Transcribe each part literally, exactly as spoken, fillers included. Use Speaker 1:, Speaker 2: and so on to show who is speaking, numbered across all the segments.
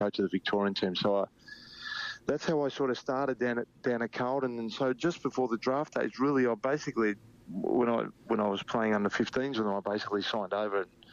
Speaker 1: coach of the Victorian team. So I, that's how I sort of started down at down at Carlton. And so just before the draft days, really, I basically when I when I was playing under fifteens, and I basically signed over. And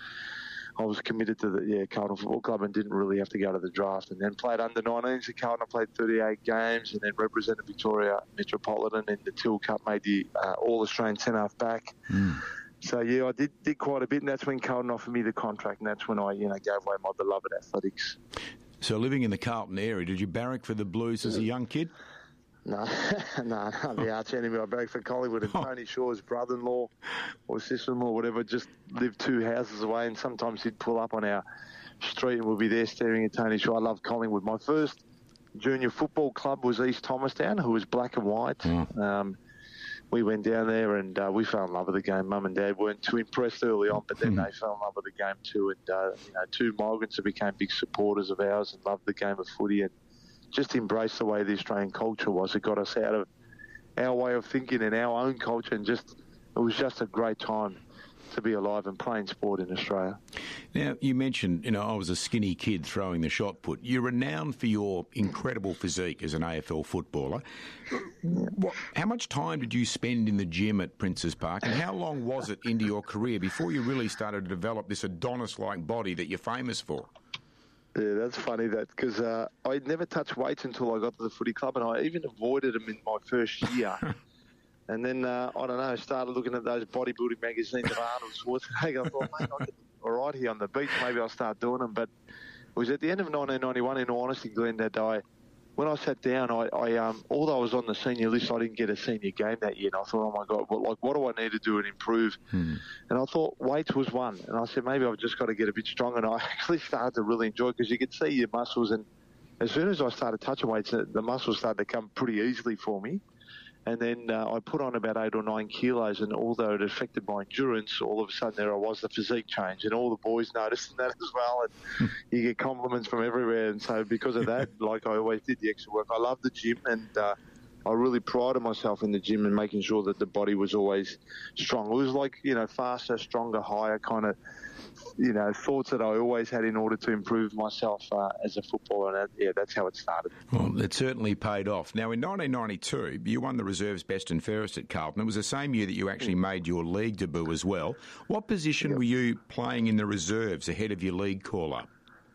Speaker 1: I was committed to the yeah Carlton Football Club and didn't really have to go to the draft. And then played under nineteens at Carlton. I played thirty-eight games and then represented Victoria Metropolitan in the Till Cup, made the uh, All-Australian centre-half back. Mm. So, yeah, I did did quite a bit, and that's when Carlton offered me the contract, and that's when I, you know, gave away my beloved athletics.
Speaker 2: So living in the Carlton area, did you barrack for the Blues as a young kid?
Speaker 1: No, no, no, the arch enemy. I barracked for Collingwood, and Tony Shaw's brother-in-law or sister-in-law, whatever, just lived two houses away, and sometimes he'd pull up on our street and we'd be there staring at Tony Shaw. I love Collingwood. My first junior football club was East Thomastown, who was black and white. Mm. Um, we went down there and uh, we fell in love with the game. Mum and Dad weren't too impressed early on, but then mm. they fell in love with the game too. And, uh, you know, two migrants who became big supporters of ours and loved the game of footy and just embraced the way the Australian culture was. It got us out of our way of thinking and our own culture, and just it was just a great time to be alive and playing sport in Australia.
Speaker 2: Now, you mentioned, you know, I was a skinny kid throwing the shot put. You're renowned for your incredible physique as an A F L footballer. What, how much time did you spend in the gym at Princes Park, and how long was it into your career before you really started to develop this Adonis-like body that you're famous for?
Speaker 1: Yeah, that's funny, that because uh, I never touched weights until I got to the footy club, and I even avoided them in my first year. And then, uh, I don't know, I started looking at those bodybuilding magazines of Arnold Schwarzenegger. I thought, mate, I'll get all right here on the beach. Maybe I'll start doing them. But it was at the end of nineteen ninety-one, in all honesty, Glenn, that I, when I sat down, I, I um, although I was on the senior list, I didn't get a senior game that year. And I thought, oh, my God, well, like, what do I need to do and improve? Hmm. And I thought weights was one. And I said, maybe I've just got to get a bit stronger. And I actually started to really enjoy it because you could see your muscles. And as soon as I started touching weights, the muscles started to come pretty easily for me. And then uh, I put on about eight or nine kilos, and although it affected my endurance, all of a sudden there I was, the physique change, and all the boys noticed that as well, and you get compliments from everywhere. And so because of that, like I always did the extra work. I love the gym, and uh, I really prided myself in the gym and making sure that the body was always strong. It was like, you know, faster, stronger, higher kind of, you know, thoughts that I always had in order to improve myself uh, as a footballer. And that, yeah, that's how it started.
Speaker 2: Well, it certainly paid off. Now, in nineteen ninety-two, you won the reserves best and fairest at Carlton. It was the same year that you actually made your league debut as well. What position yep. were you playing in the reserves ahead of your league call-up?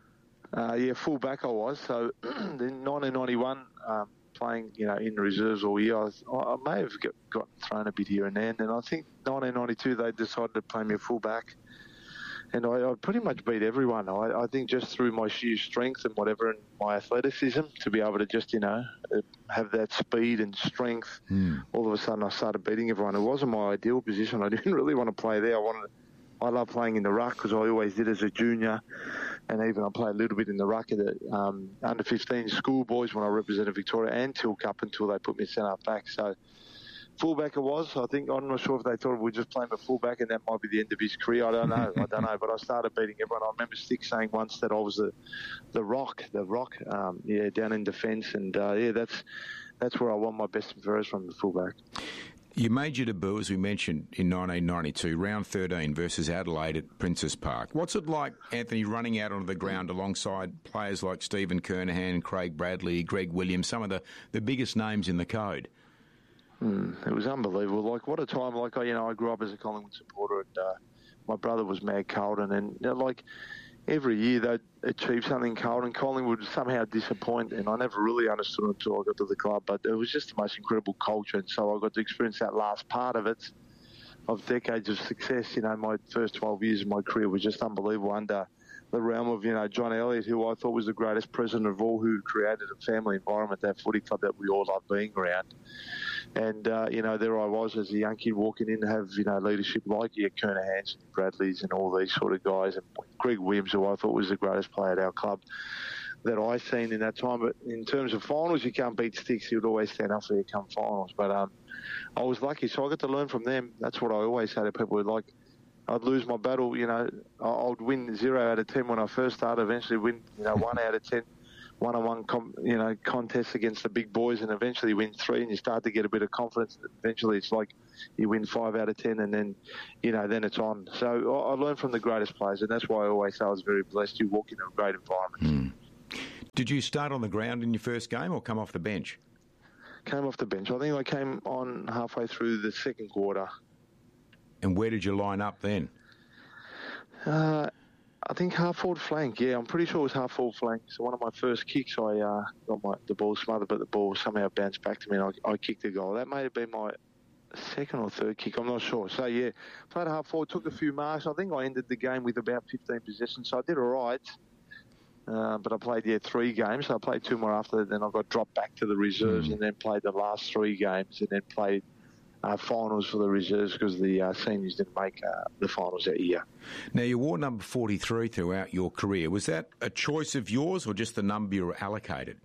Speaker 1: Uh, yeah, full-back I was. So in nineteen ninety-one, um, playing, you know, in the reserves all year, I, was, I may have got, gotten thrown a bit here and there. And I think nineteen ninety-two they decided to play me a full-back. And I, I pretty much beat everyone. I, I think just through my sheer strength and whatever, and my athleticism, to be able to just, you know, have that speed and strength, mm. all of a sudden I started beating everyone. It wasn't my ideal position. I didn't really want to play there. I wanted, I love playing in the ruck because I always did as a junior, and even I played a little bit in the ruck at the um, under fifteen schoolboys when I represented Victoria and Till Cup until they put me centre back. So fullback it was. I think, I'm not sure if they thought we were just playing a fullback and that might be the end of his career. I don't know. I don't know. But I started beating everyone. I remember Stick saying once that I was the, the rock, the rock, um, yeah, down in defence. And, uh, yeah, that's that's where I won my best and fairest from, the fullback.
Speaker 2: You made your debut, as we mentioned, in nineteen ninety-two, round thirteen versus Adelaide at Princes Park. What's it like, Anthony, running out onto the ground alongside players like Stephen Kernahan, Craig Bradley, Greg Williams, some of the, the biggest names in the code?
Speaker 1: Mm, it was unbelievable. Like, what a time. Like, I, you know, I grew up as a Collingwood supporter, and uh, my brother was Mad Carlton, and, you know, like, every year they'd achieve something in Carlton. Collingwood would somehow disappoint, and I never really understood it until I got to the club, but it was just the most incredible culture, and so I got to experience that last part of it, of decades of success. You know, my first twelve years of my career was just unbelievable under the realm of, you know, John Elliott, who I thought was the greatest president of all, who created a family environment, that footy club that we all love being around. And, uh, you know, there I was as a young kid walking in to have, you know, leadership like yeah, Kernahans and Bradleys and all these sort of guys. And Greg Williams, who I thought was the greatest player at our club that I seen in that time. But in terms of finals, you can't beat Sticks. He would always stand up for you come finals. But um, I was lucky, so I got to learn from them. That's what I always say to people. Like, I'd lose my battle, you know, I'd win zero out of ten when I first started, eventually win, you know, one out of ten. One-on-one, com- you know, contests against the big boys, and eventually win three, and you start to get a bit of confidence. Eventually, it's like you win five out of ten, and then, you know, then it's on. So I learned from the greatest players, and that's why I always say I was very blessed. You walk into a great environment.
Speaker 2: Mm. Did you start on the ground in your first game or come off the bench?
Speaker 1: Came off the bench. I think I came on halfway through the second quarter.
Speaker 2: And where did you line up then?
Speaker 1: Uh, I think half forward flank. Yeah, I'm pretty sure it was half forward flank. So one of my first kicks, I uh, got my, the ball smothered, but the ball somehow bounced back to me, and I, I kicked the goal. That may have been my second or third kick. I'm not sure. So yeah, played half forward, took a few marks. I think I ended the game with about fifteen possessions, so I did all right. Uh, but I played, yeah, three games. So I played two more after that. Then I got dropped back to the reserves mm. and then played the last three games and then played uh, finals for the reserves because the uh, seniors didn't make uh, the finals that year.
Speaker 2: Now, you wore number forty-three throughout your career. Was that a choice of yours or just the number you were allocated?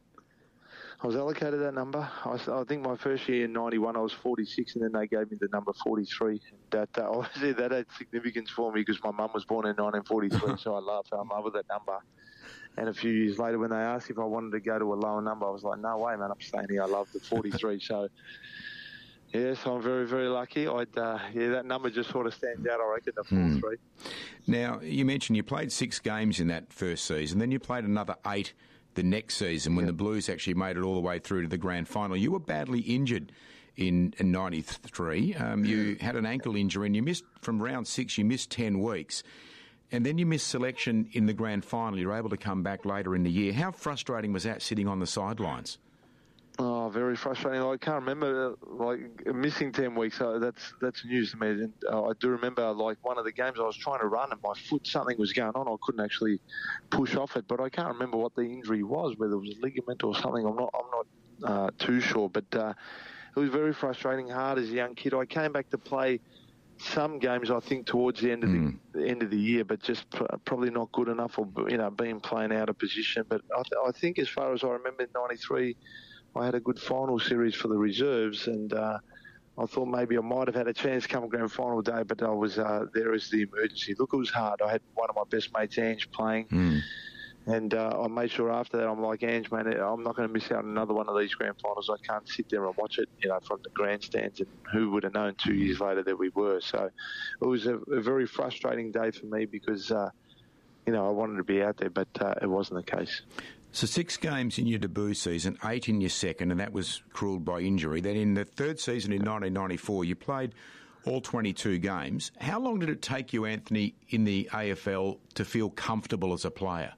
Speaker 1: I was allocated that number. I, I think my first year in ninety-one, I was forty-six, and then they gave me the number forty-three. That uh, obviously that had significance for me because my mum was born in nineteen forty-three, so I love, fell in love with that number. And a few years later, when they asked if I wanted to go to a lower number, I was like, no way, man, I'm staying here. I love the forty-three. So, yeah, so I'm very, very lucky. I'd, uh, yeah, that number just sort of stands out, I reckon, the forty-three.
Speaker 2: Hmm. Now, you mentioned you played six games in that first season, then you played another eight the next season when yeah. the Blues actually made it all the way through to the grand final. You were badly injured in, in ninety-three. Um, you had an ankle injury and you missed, from round six, you missed ten weeks. And then you missed selection in the grand final. You were able to come back later in the year. How frustrating was that sitting on the sidelines?
Speaker 1: Oh, very frustrating. I can't remember, like, missing ten weeks. So that's that's news to me. And uh, I do remember, like, one of the games I was trying to run and my foot, something was going on. I couldn't actually push off it, but I can't remember what the injury was, whether it was a ligament or something. I'm not, I'm not uh, too sure, but uh, it was very frustrating, hard as a young kid. I came back to play some games, I think, towards the end of mm. the, the end of the year, but just pr- probably not good enough, or, you know, being playing out of position. But I, th- I think, as far as I remember, in ninety-three, I had a good final series for the reserves, and uh, I thought maybe I might have had a chance come grand final day, but I was uh, there as the emergency. Look, it was hard. I had one of my best mates, Ange, playing, mm. and uh, I made sure after that, I'm like, Ange, man, I'm not going to miss out on another one of these grand finals. I can't sit there and watch it, you know, from the grandstands, and who would have known two years later that we were. So it was a, a very frustrating day for me because, uh, you know, I wanted to be out there, but uh, it wasn't the case.
Speaker 2: So six games in your debut season, eight in your second, and that was ruled by injury. Then in the third season in nineteen ninety-four, you played all twenty-two games. How long did it take you, Anthony, in the A F L to feel comfortable as a player?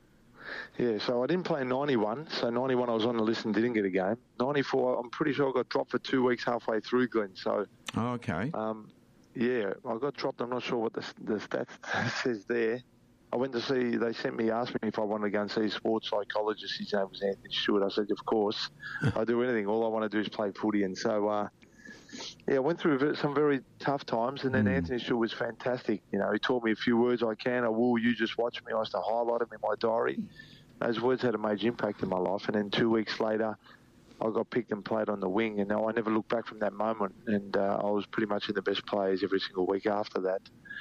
Speaker 1: Yeah, so I didn't play in ninety-one. So ninety-one I was on the list and didn't get a game. ninety-four, I'm pretty sure I got dropped for two weeks halfway through, Glenn. So,
Speaker 2: oh, okay.
Speaker 1: Um, yeah, I got dropped. I'm not sure what the, the stats says there. I went to see, they sent me, asked me if I wanted to go and see a sports psychologist. His name was Anthony Stewart. I said, of course. I'll do anything. All I want to do is play footy. And so, uh, yeah, I went through some very tough times. And then mm. Anthony Stewart was fantastic. You know, he taught me a few words I can. I will, you just watch me. I used to highlight them in my diary. Those words had a major impact in my life. And then two weeks later, I got picked and played on the wing. And I never looked back from that moment. And uh, I was pretty much in the best players every single week after that.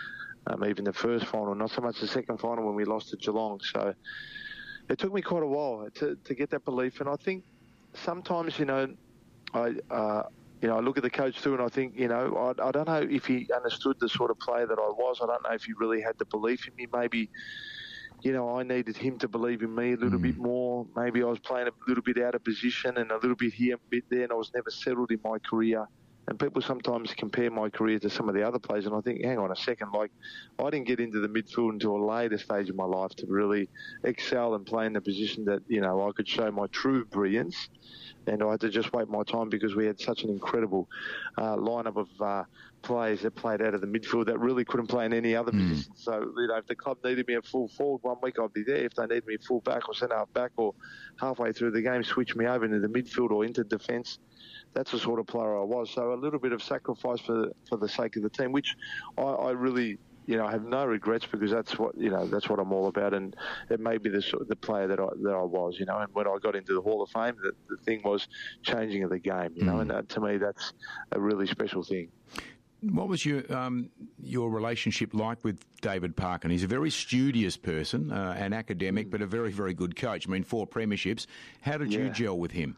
Speaker 1: Um, even the first final, not so much the second final when we lost to Geelong. So it took me quite a while to, to get that belief. And I think sometimes, you know, I uh, you know I look at the coach too, and I think, you know, I, I don't know if he understood the sort of player that I was. I don't know if he really had the belief in me. Maybe, you know, I needed him to believe in me a little mm. bit more. Maybe I was playing a little bit out of position and a little bit here, a bit there, and I was never settled in my career. And people sometimes compare my career to some of the other players, and I think, hang on a second, like, I didn't get into the midfield until a later stage of my life to really excel and play in the position that, you know, I could show my true brilliance. And I had to just wait my time because we had such an incredible uh, lineup of uh, players that played out of the midfield that really couldn't play in any other mm. position. So, you know, if the club needed me at full forward one week, I'd be there. If they needed me full back or centre half back, or halfway through the game, switch me over into the midfield or into defence. That's the sort of player I was. So a little bit of sacrifice for for the sake of the team, which I, I really, you know, have no regrets because that's what, you know, that's what I'm all about. And it may be the the player that I that I was, you know. And when I got into the Hall of Fame, the, the thing was changing of the game, you know. Mm. And that, to me, that's a really special thing.
Speaker 2: What was your um, your relationship like with David Parkin? He's a very studious person, uh, an academic, mm. but a very, very good coach. I mean, four premierships. How did yeah. you gel with him?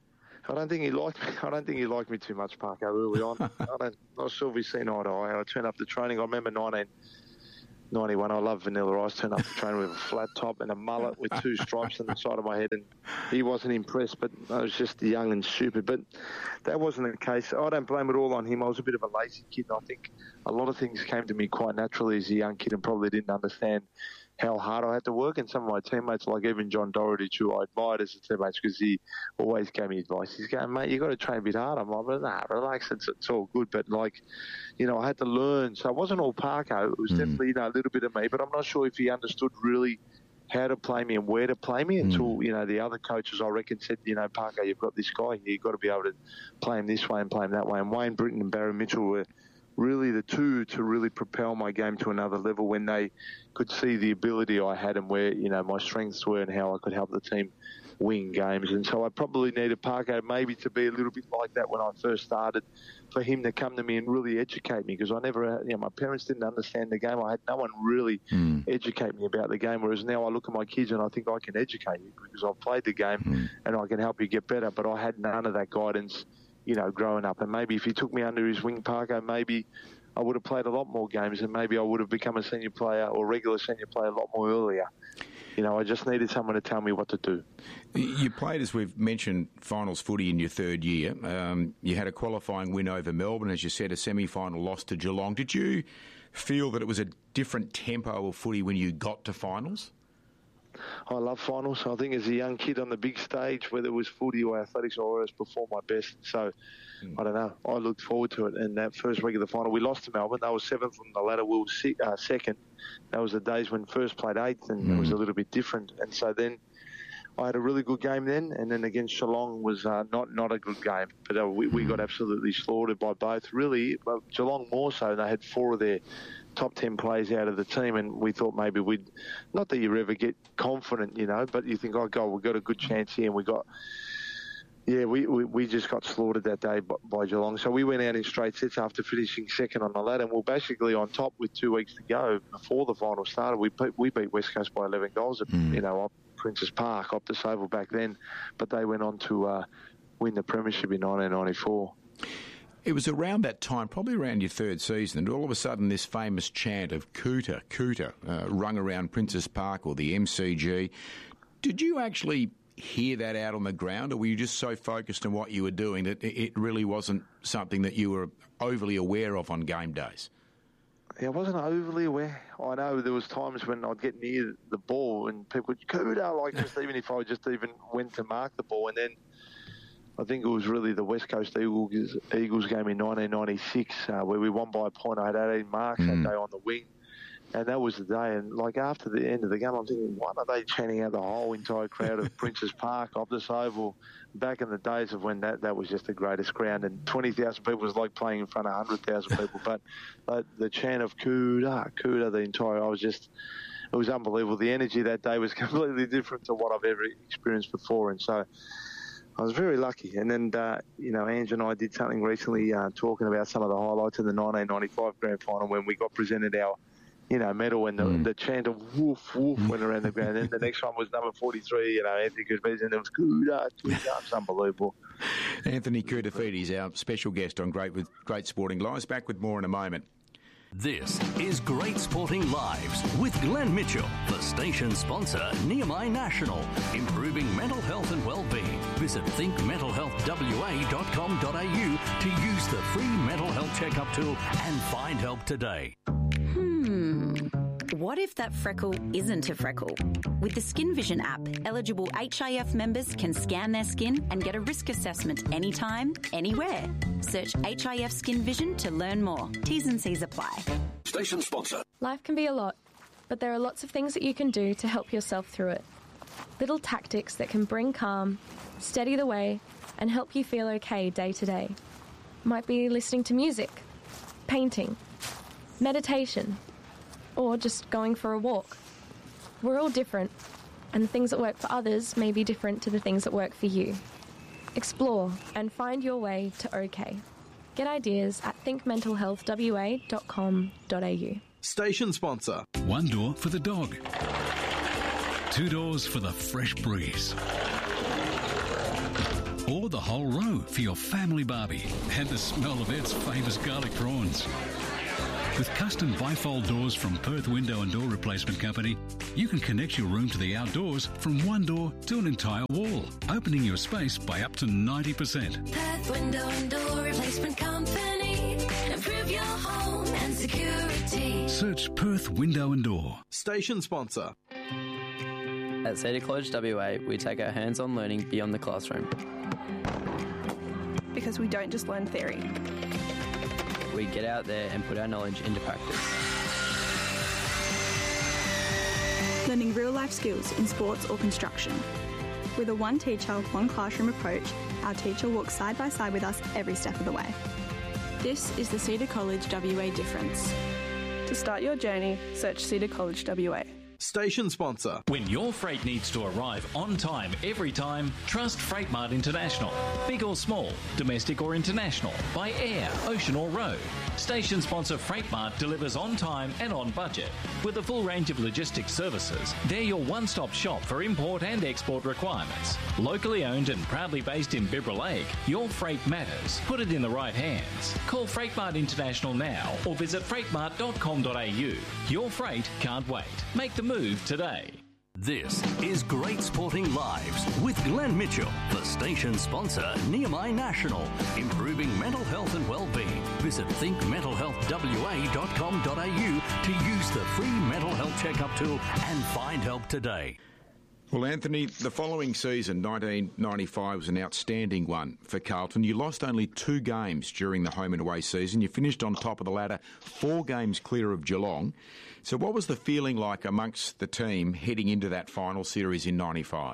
Speaker 1: I don't think he liked me. I don't think he liked me too much, Parker, early on. I don't, I'm not sure if he's seen eye to eye. I turned up to training. I remember nineteen ninety-one. I love Vanilla Ice. Turned up to train with a flat top and a mullet with two stripes on the side of my head, and he wasn't impressed, but I was just young and stupid. But that wasn't the case. I don't blame it all on him. I was a bit of a lazy kid, and I think a lot of things came to me quite naturally as a young kid and probably didn't understand how hard I had to work. And some of my teammates, like even John Doherty, who I admired as a teammate because he always gave me advice. He's going, mate, you got to train a bit hard. I'm like, nah, relax, it's, it's all good. But, like, you know, I had to learn. So it wasn't all Parko. It was mm. definitely, you know, a little bit of me. But I'm not sure if he understood really how to play me and where to play me until, mm. you know, the other coaches, I reckon, said, you know, Parko, you've got this guy here. You've got to be able to play him this way and play him that way. And Wayne Britton and Barry Mitchell were really the two to really propel my game to another level when they could see the ability I had and where, you know, my strengths were and how I could help the team win games. And so I probably needed Parko maybe to be a little bit like that when I first started, for him to come to me and really educate me, because I never, you know, my parents didn't understand the game. I had no one really mm. educate me about the game, whereas now I look at my kids and I think I can educate you because I've played the game mm. and I can help you get better, but I had none of that guidance, you know, growing up. And maybe if he took me under his wing, Parko, maybe I would have played a lot more games and maybe I would have become a senior player or regular senior player a lot more earlier. You know, I just needed someone to tell me what to do.
Speaker 2: You played, as we've mentioned, finals footy in your third year. Um, you had a qualifying win over Melbourne, as you said, a semi-final loss to Geelong. Did you feel that it was a different tempo of footy when you got to finals?
Speaker 1: I love finals. I think as a young kid on the big stage, whether it was footy or athletics, I always performed my best. So, mm. I don't know. I looked forward to it. And that first week of the final, we lost to Melbourne. They were seventh on the ladder. We were si- uh, second. That was the days when first played eighth, and mm. it was a little bit different. And so then I had a really good game then, and then against Geelong was uh, not, not a good game. But uh, we, we got absolutely slaughtered by both. Really, well, Geelong more so. They had four of their top ten players out of the team, and we thought maybe we'd, not that you ever get confident, you know, but you think, oh, God, we've got a good chance here, and we got, yeah, we, we, we just got slaughtered that day by, by Geelong. So we went out in straight sets after finishing second on the ladder, and we were basically on top with two weeks to go before the final started. We beat, we beat West Coast by eleven goals at, mm. you know, up Princes Park, Optus Oval back then, but they went on to uh, win the premiership in nineteen ninety-four.
Speaker 2: It was around that time, probably around your third season, and all of a sudden this famous chant of Cooter, Cooter, uh, rung around Princes Park or the M C G. Did you actually hear that out on the ground, or were you just so focused on what you were doing that it really wasn't something that you were overly aware of on game days?
Speaker 1: Yeah, I wasn't overly aware. I know there was times when I'd get near the ball and people would, Cooter, like just even if I just even went to mark the ball, and then I think it was really the West Coast Eagles, Eagles game in nineteen ninety-six uh, where we won by a point. I had eighteen marks mm. that day on the wing, and that was the day. And like after the end of the game, I'm thinking, what are they chanting out the whole entire crowd of Princes Park, Optus Oval, back in the days of when that, that was just the greatest ground, and twenty thousand people was like playing in front of one hundred thousand people. But uh, the chant of Cooter, Cooter, the entire, I was just, it was unbelievable. The energy that day was completely different to what I've ever experienced before, and so I was very lucky. And then, uh, you know, Ange and I did something recently uh, talking about some of the highlights of the nineteen ninety-five grand final when we got presented our, you know, medal, and the, mm. the chant of woof, woof went around the ground. And the next one was number forty-three, you know, Anthony Koutoufides, and it was Cooter, Cooter. It's unbelievable.
Speaker 2: Anthony Koutoufides is our special guest on Great with Great Sporting Lives. Back with more in a moment.
Speaker 3: This is Great Sporting Lives with Glenn Mitchell, the station sponsor, Nehemiah National, improving mental health and well-being. Visit think mental health w a dot com dot a u to use the free mental health checkup tool and find help today.
Speaker 4: Hmm. What if that freckle isn't a freckle? With the Skin Vision app, eligible H I F members can scan their skin and get a risk assessment anytime, anywhere. Search H I F Skin Vision to learn more. T's and C's apply.
Speaker 3: Station sponsor.
Speaker 5: Life can be a lot, but there are lots of things that you can do to help yourself through it. Little tactics that can bring calm, steady the way, and help you feel okay day to day. Might be listening to music, painting, meditation, or just going for a walk. We're all different, and the things that work for others may be different to the things that work for you. Explore and find your way to OK. Get ideas at think mental health w a dot com dot a u.
Speaker 6: Station sponsor.
Speaker 7: One door for the dog. Two doors for the fresh breeze. Or the whole row for your family barbie and the smell of Ed's famous garlic prawns. With custom bifold doors from Perth Window and Door Replacement Company, you can connect your room to the outdoors from one door to an entire wall, opening your space by up to ninety percent.
Speaker 6: Perth Window and Door Replacement Company. Improve your home and security.
Speaker 7: Search Perth Window and Door.
Speaker 8: Station sponsor.
Speaker 9: At Cedar College W A, we take our hands-on learning beyond the classroom.
Speaker 10: Because we don't just learn theory.
Speaker 9: We get out there and put our knowledge into practice.
Speaker 10: Learning real-life skills in sports or construction. With a one teacher, one classroom approach, our teacher walks side by side with us every step of the way. This is the Cedar College W A difference.
Speaker 5: To start your journey, search Cedar College W A.
Speaker 8: Station sponsor.
Speaker 11: When your freight needs to arrive on time every time, trust Freightmart International. Big or small, domestic or international, by air, ocean or road. Station sponsor Freightmart delivers on time and on budget. With a full range of logistics services, they're your one-stop shop for import and export requirements. Locally owned and proudly based in Bibra Lake, your freight matters. Put it in the right hands. Call Freightmart International now or visit freightmart dot com dot a u. Your freight can't wait. Make the move today.
Speaker 3: This is Great Sporting Lives with Glenn Mitchell, the station sponsor Nehemiah National, improving mental health and well-being. Visit think mental health w a dot com dot a u to use the free mental health checkup tool and find help today.
Speaker 2: Well, Anthony, the following season, nineteen ninety-five, was an outstanding one for Carlton. You lost only two games during the home and away season. You finished on top of the ladder, four games clear of Geelong. So what was the feeling like amongst the team heading into that final series in ninety-five?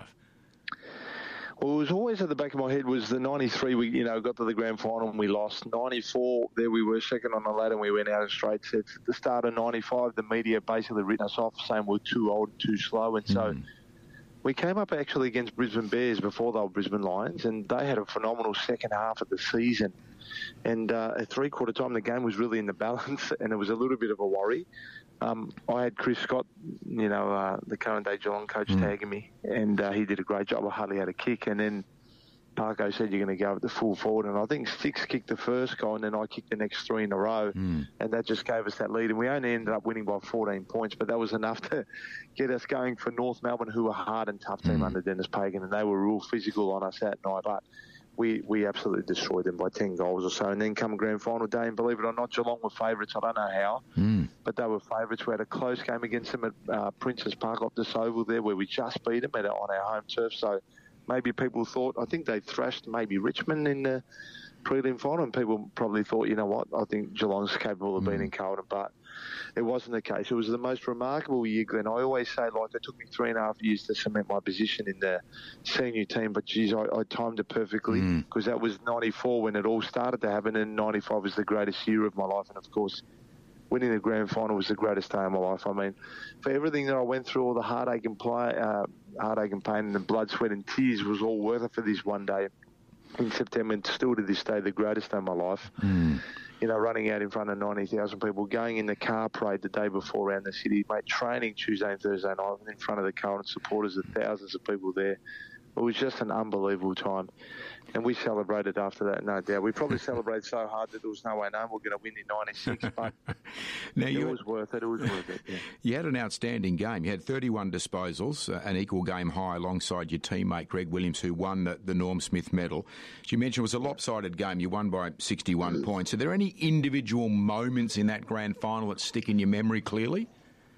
Speaker 1: Well, it was always at the back of my head was the ninety-three, we, you know, got to the grand final and we lost. ninety-four, there we were second on the ladder and we went out in straight sets. At the start of ninety-five, the media basically written us off, saying we're too old and too slow. And so mm. we came up actually against Brisbane Bears before they were Brisbane Lions, and they had a phenomenal second half of the season. And uh, at three-quarter time, the game was really in the balance, and it was a little bit of a worry. Um, I had Chris Scott, you know, uh, the current day Geelong coach, mm. tagging me, and uh, he did a great job. I hardly had a kick, and then Parko said you're going to go with the full forward, and I think Six kicked the first goal, and then I kicked the next three in a row, mm. and that just gave us that lead. And we only ended up winning by fourteen points, but that was enough to get us going for North Melbourne, who were a hard and tough team mm. under Dennis Pagan, and they were real physical on us that night. But we, we absolutely destroyed them by ten goals or so. And then come grand final day, and believe it or not, Geelong were favourites. I don't know how, mm. but they were favourites. We had a close game against them at uh, Princes Park Optus Oval there, where we just beat them at, on our home turf. So maybe people thought, I think they thrashed maybe Richmond in the prelim final, and people probably thought, you know what, I think Geelong's capable of mm. beating Carlton, but it wasn't the case. It was the most remarkable year, Glenn. I always say, like, it took me three and a half years to cement my position in the senior team, but, geez, I, I timed it perfectly, because mm. that was ninety-four when it all started to happen, and ninety-five was the greatest year of my life, and, of course, winning the grand final was the greatest day of my life. I mean, for everything that I went through, all the heartache and play, uh, heartache and pain and the blood, sweat and tears was all worth it for this one day in September, and still to this day, the greatest day of my life. Mm. You know, running out in front of ninety thousand people, going in the car parade the day before around the city, mate, training Tuesday and Thursday night in front of the Carlton supporters, of thousands of people there. It was just an unbelievable time. And we celebrated after that, no doubt. We probably celebrated so hard that there was no way known we're going to win in ninety-six, but now, it you was worth it. It was worth it, yeah.
Speaker 2: You had an outstanding game. You had thirty-one disposals, uh, an equal game high alongside your teammate Greg Williams, who won the, the Norm Smith medal. As you mentioned, it was a lopsided game. You won by sixty-one points. Are there any individual moments in that grand final that stick in your memory clearly?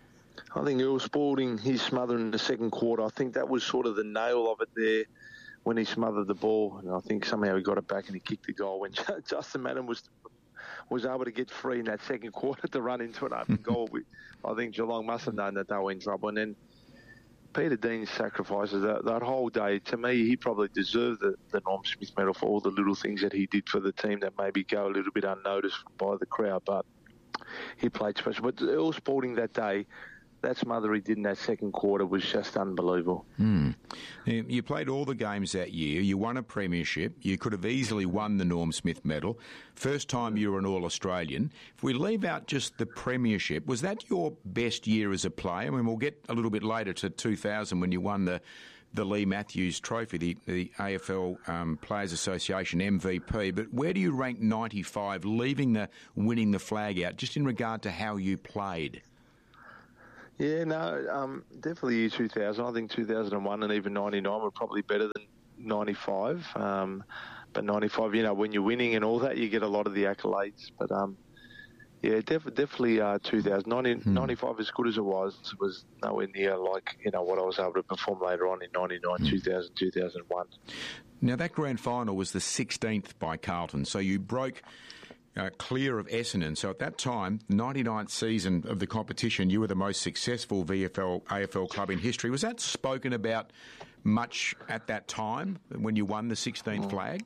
Speaker 1: I think Earl Spalding, his smother in the second quarter, I think that was sort of the nail of it there when he smothered the ball. And I think somehow he got it back and he kicked the goal. When Justin Madden was was able to get free in that second quarter to run into an open goal, we, I think Geelong must have known that they were in trouble. And then Peter Dean's sacrifices, that, that whole day, to me, he probably deserved the, the Norm Smith medal for all the little things that he did for the team that maybe go a little bit unnoticed by the crowd. But he played special. But Earl Spalding that day, that smother he did in that second quarter was just unbelievable.
Speaker 2: Mm. You played all the games that year. You won a premiership. You could have easily won the Norm Smith medal. First time you were an All-Australian. If we leave out just the premiership, was that your best year as a player? I mean, we'll get a little bit later to two thousand when you won the the Lee Matthews Trophy, the, the A F L um, Players Association M V P. But where do you rank ninety-five, leaving the winning the flag out, just in regard to how you played?
Speaker 1: Yeah, no, um, definitely year two thousand. I think two thousand one and even ninety-nine were probably better than ninety-five. Um, but ninety-five, you know, when you're winning and all that, you get a lot of the accolades. But um, yeah, def- definitely uh, two thousand. ninety, hmm. ninety-five, as good as it was, was nowhere near like, you know, what I was able to perform later on in ninety-nine, hmm. two thousand, two thousand one.
Speaker 2: Now, that grand final was the sixteenth by Carlton, so you broke uh, clear of Essendon. So at that time, ninety-ninth season of the competition, you were the most successful V F L, A F L club in history. Was that spoken about much at that time when you won the sixteenth oh. flag?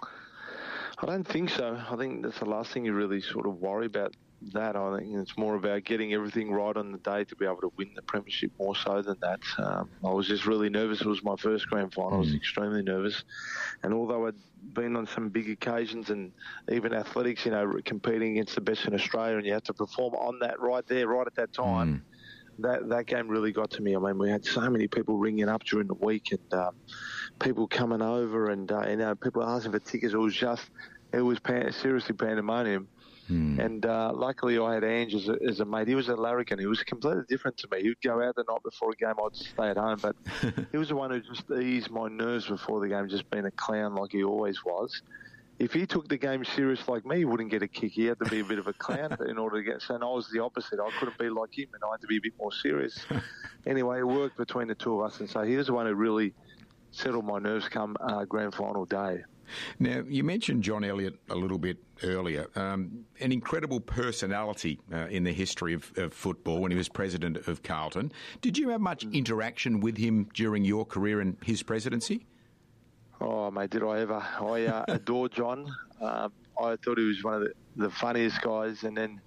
Speaker 1: I don't think so. I think that's the last thing you really sort of worry about. That I think it's more about getting everything right on the day to be able to win the premiership more so than that. Um, I was just really nervous. It was my first grand final. Mm. I was extremely nervous. And although I'd been on some big occasions and even athletics, you know, competing against the best in Australia, and you had to perform on that right there, right at that time, mm. that, that game really got to me. I mean, we had so many people ringing up during the week and um, people coming over and, uh, you know, people asking for tickets. It was just, it was pan- seriously pandemonium. Hmm. And uh, luckily I had Ange as a, as a mate. He was a larrikin. He was completely different to me. He'd go out the night before a game, I'd stay at home. But he was the one who just eased my nerves before the game, just being a clown like he always was. If he took the game serious like me, he wouldn't get a kick. He had to be a bit of a clown in order to get... So and I was the opposite. I couldn't be like him, and I had to be a bit more serious. Anyway, it worked between the two of us. And so he was the one who really settled my nerves come uh, grand final day.
Speaker 2: Now, you mentioned John Elliott a little bit earlier, um, an incredible personality uh, in the history of, of football when he was president of Carlton. Did you have much interaction with him during your career in his presidency?
Speaker 1: Oh, mate, did I ever. I uh, adore John. Um, I thought he was one of the, the funniest guys. And then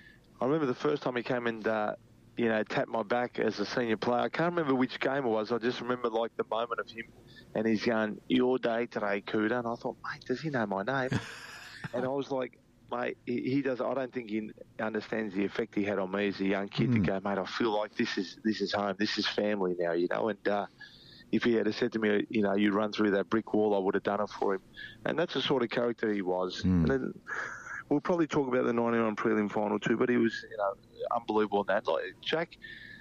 Speaker 1: I remember the first time he came and, uh, you know, tapped my back as a senior player. I can't remember which game it was. I just remember, like, the moment of him. And he's going, your day today, Cooter. And I thought, mate, does he know my name? And I was like, mate, he, he does. I don't think he understands the effect he had on me as a young kid mm. to go, mate, I feel like this is this is home. This is family now, you know. And uh, if he had said to me, you know, you run through that brick wall, I would have done it for him. And that's the sort of character he was. Mm. And then we'll probably talk about the ninety-nine prelim final too, but he was, you know, unbelievable in that. Like, Jack...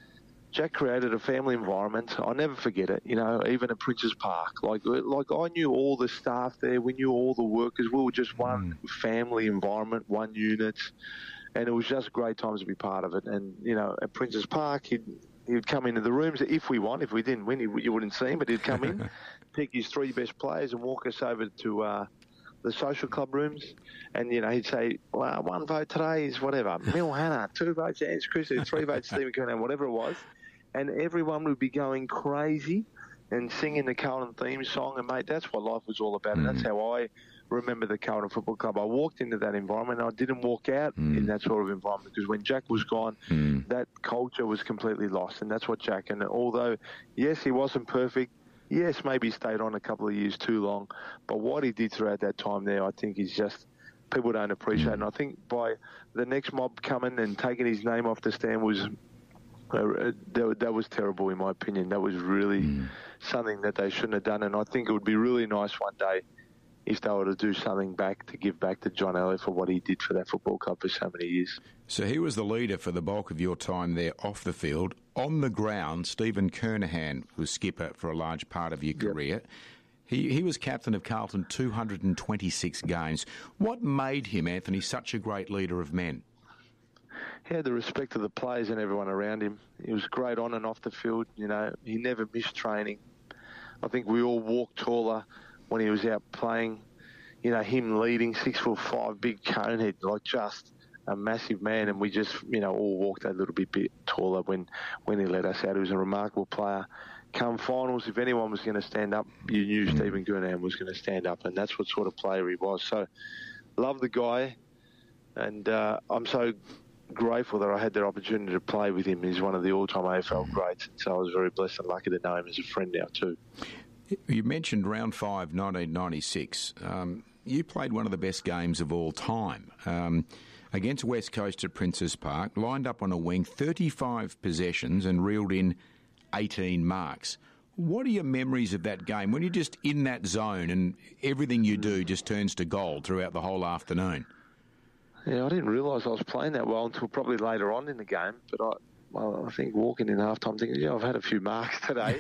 Speaker 1: Jack created a family environment. I'll never forget it, you know, even at Princes Park. Like, like I knew all the staff there. We knew all the workers. We were just one mm. family environment, one unit. And it was just great times to be part of it. And, you know, at Princes Park, he'd, he'd come into the rooms if we won. If we didn't win, he, you wouldn't see him, but he'd come in, pick his three best players and walk us over to uh, the social club rooms. And, you know, he'd say, well, one vote today is whatever. Mil Hannah, two votes Ange Christie, three votes Stephen Kernahan, whatever it was. And everyone would be going crazy and singing the Carlton theme song. And, mate, that's what life was all about. Mm. And that's how I remember the Carlton Football Club. I walked into that environment and I didn't walk out mm. in that sort of environment because when Jack was gone, mm. that culture was completely lost. And that's what Jack, and although, yes, he wasn't perfect, yes, maybe he stayed on a couple of years too long, but what he did throughout that time there, I think is just, people don't appreciate. Mm. And I think by the next mob coming and taking his name off the stand was... Uh, that, that was terrible, in my opinion. That was really mm. something that they shouldn't have done. And I think it would be really nice one day if they were to do something back to give back to John Elliott for what he did for that football club for so many years.
Speaker 2: So he was the leader for the bulk of your time there off the field. On the ground, Stephen Kernahan was skipper for a large part of your career. Yep. He, he was captain of Carlton two hundred twenty-six games. What made him, Anthony, such a great leader of men?
Speaker 1: He had the respect of the players and everyone around him. He was great on and off the field. You know, he never missed training. I think we all walked taller when he was out playing. You know, him leading, six foot five, big conehead, like just a massive man. And we just, you know, all walked a little bit, bit taller when, when he let us out. He was a remarkable player. Come finals, if anyone was going to stand up, you knew Stephen Kernahan was going to stand up. And that's what sort of player he was. So, love the guy. And uh, I'm so grateful that I had that opportunity to play with him. He's one of the all-time A F L greats, so I was very blessed and lucky to know him as a friend now too.
Speaker 2: You mentioned round five, nineteen ninety-six. Um, you played one of the best games of all time um, against West Coast at Princes Park, lined up on a wing, thirty-five possessions and reeled in eighteen marks. What are your memories of that game when you're just in that zone and everything you do just turns to gold throughout the whole afternoon?
Speaker 1: Yeah, I didn't realise I was playing that well until probably later on in the game. But I, well, I think walking in half-time thinking, yeah, I've had a few marks today.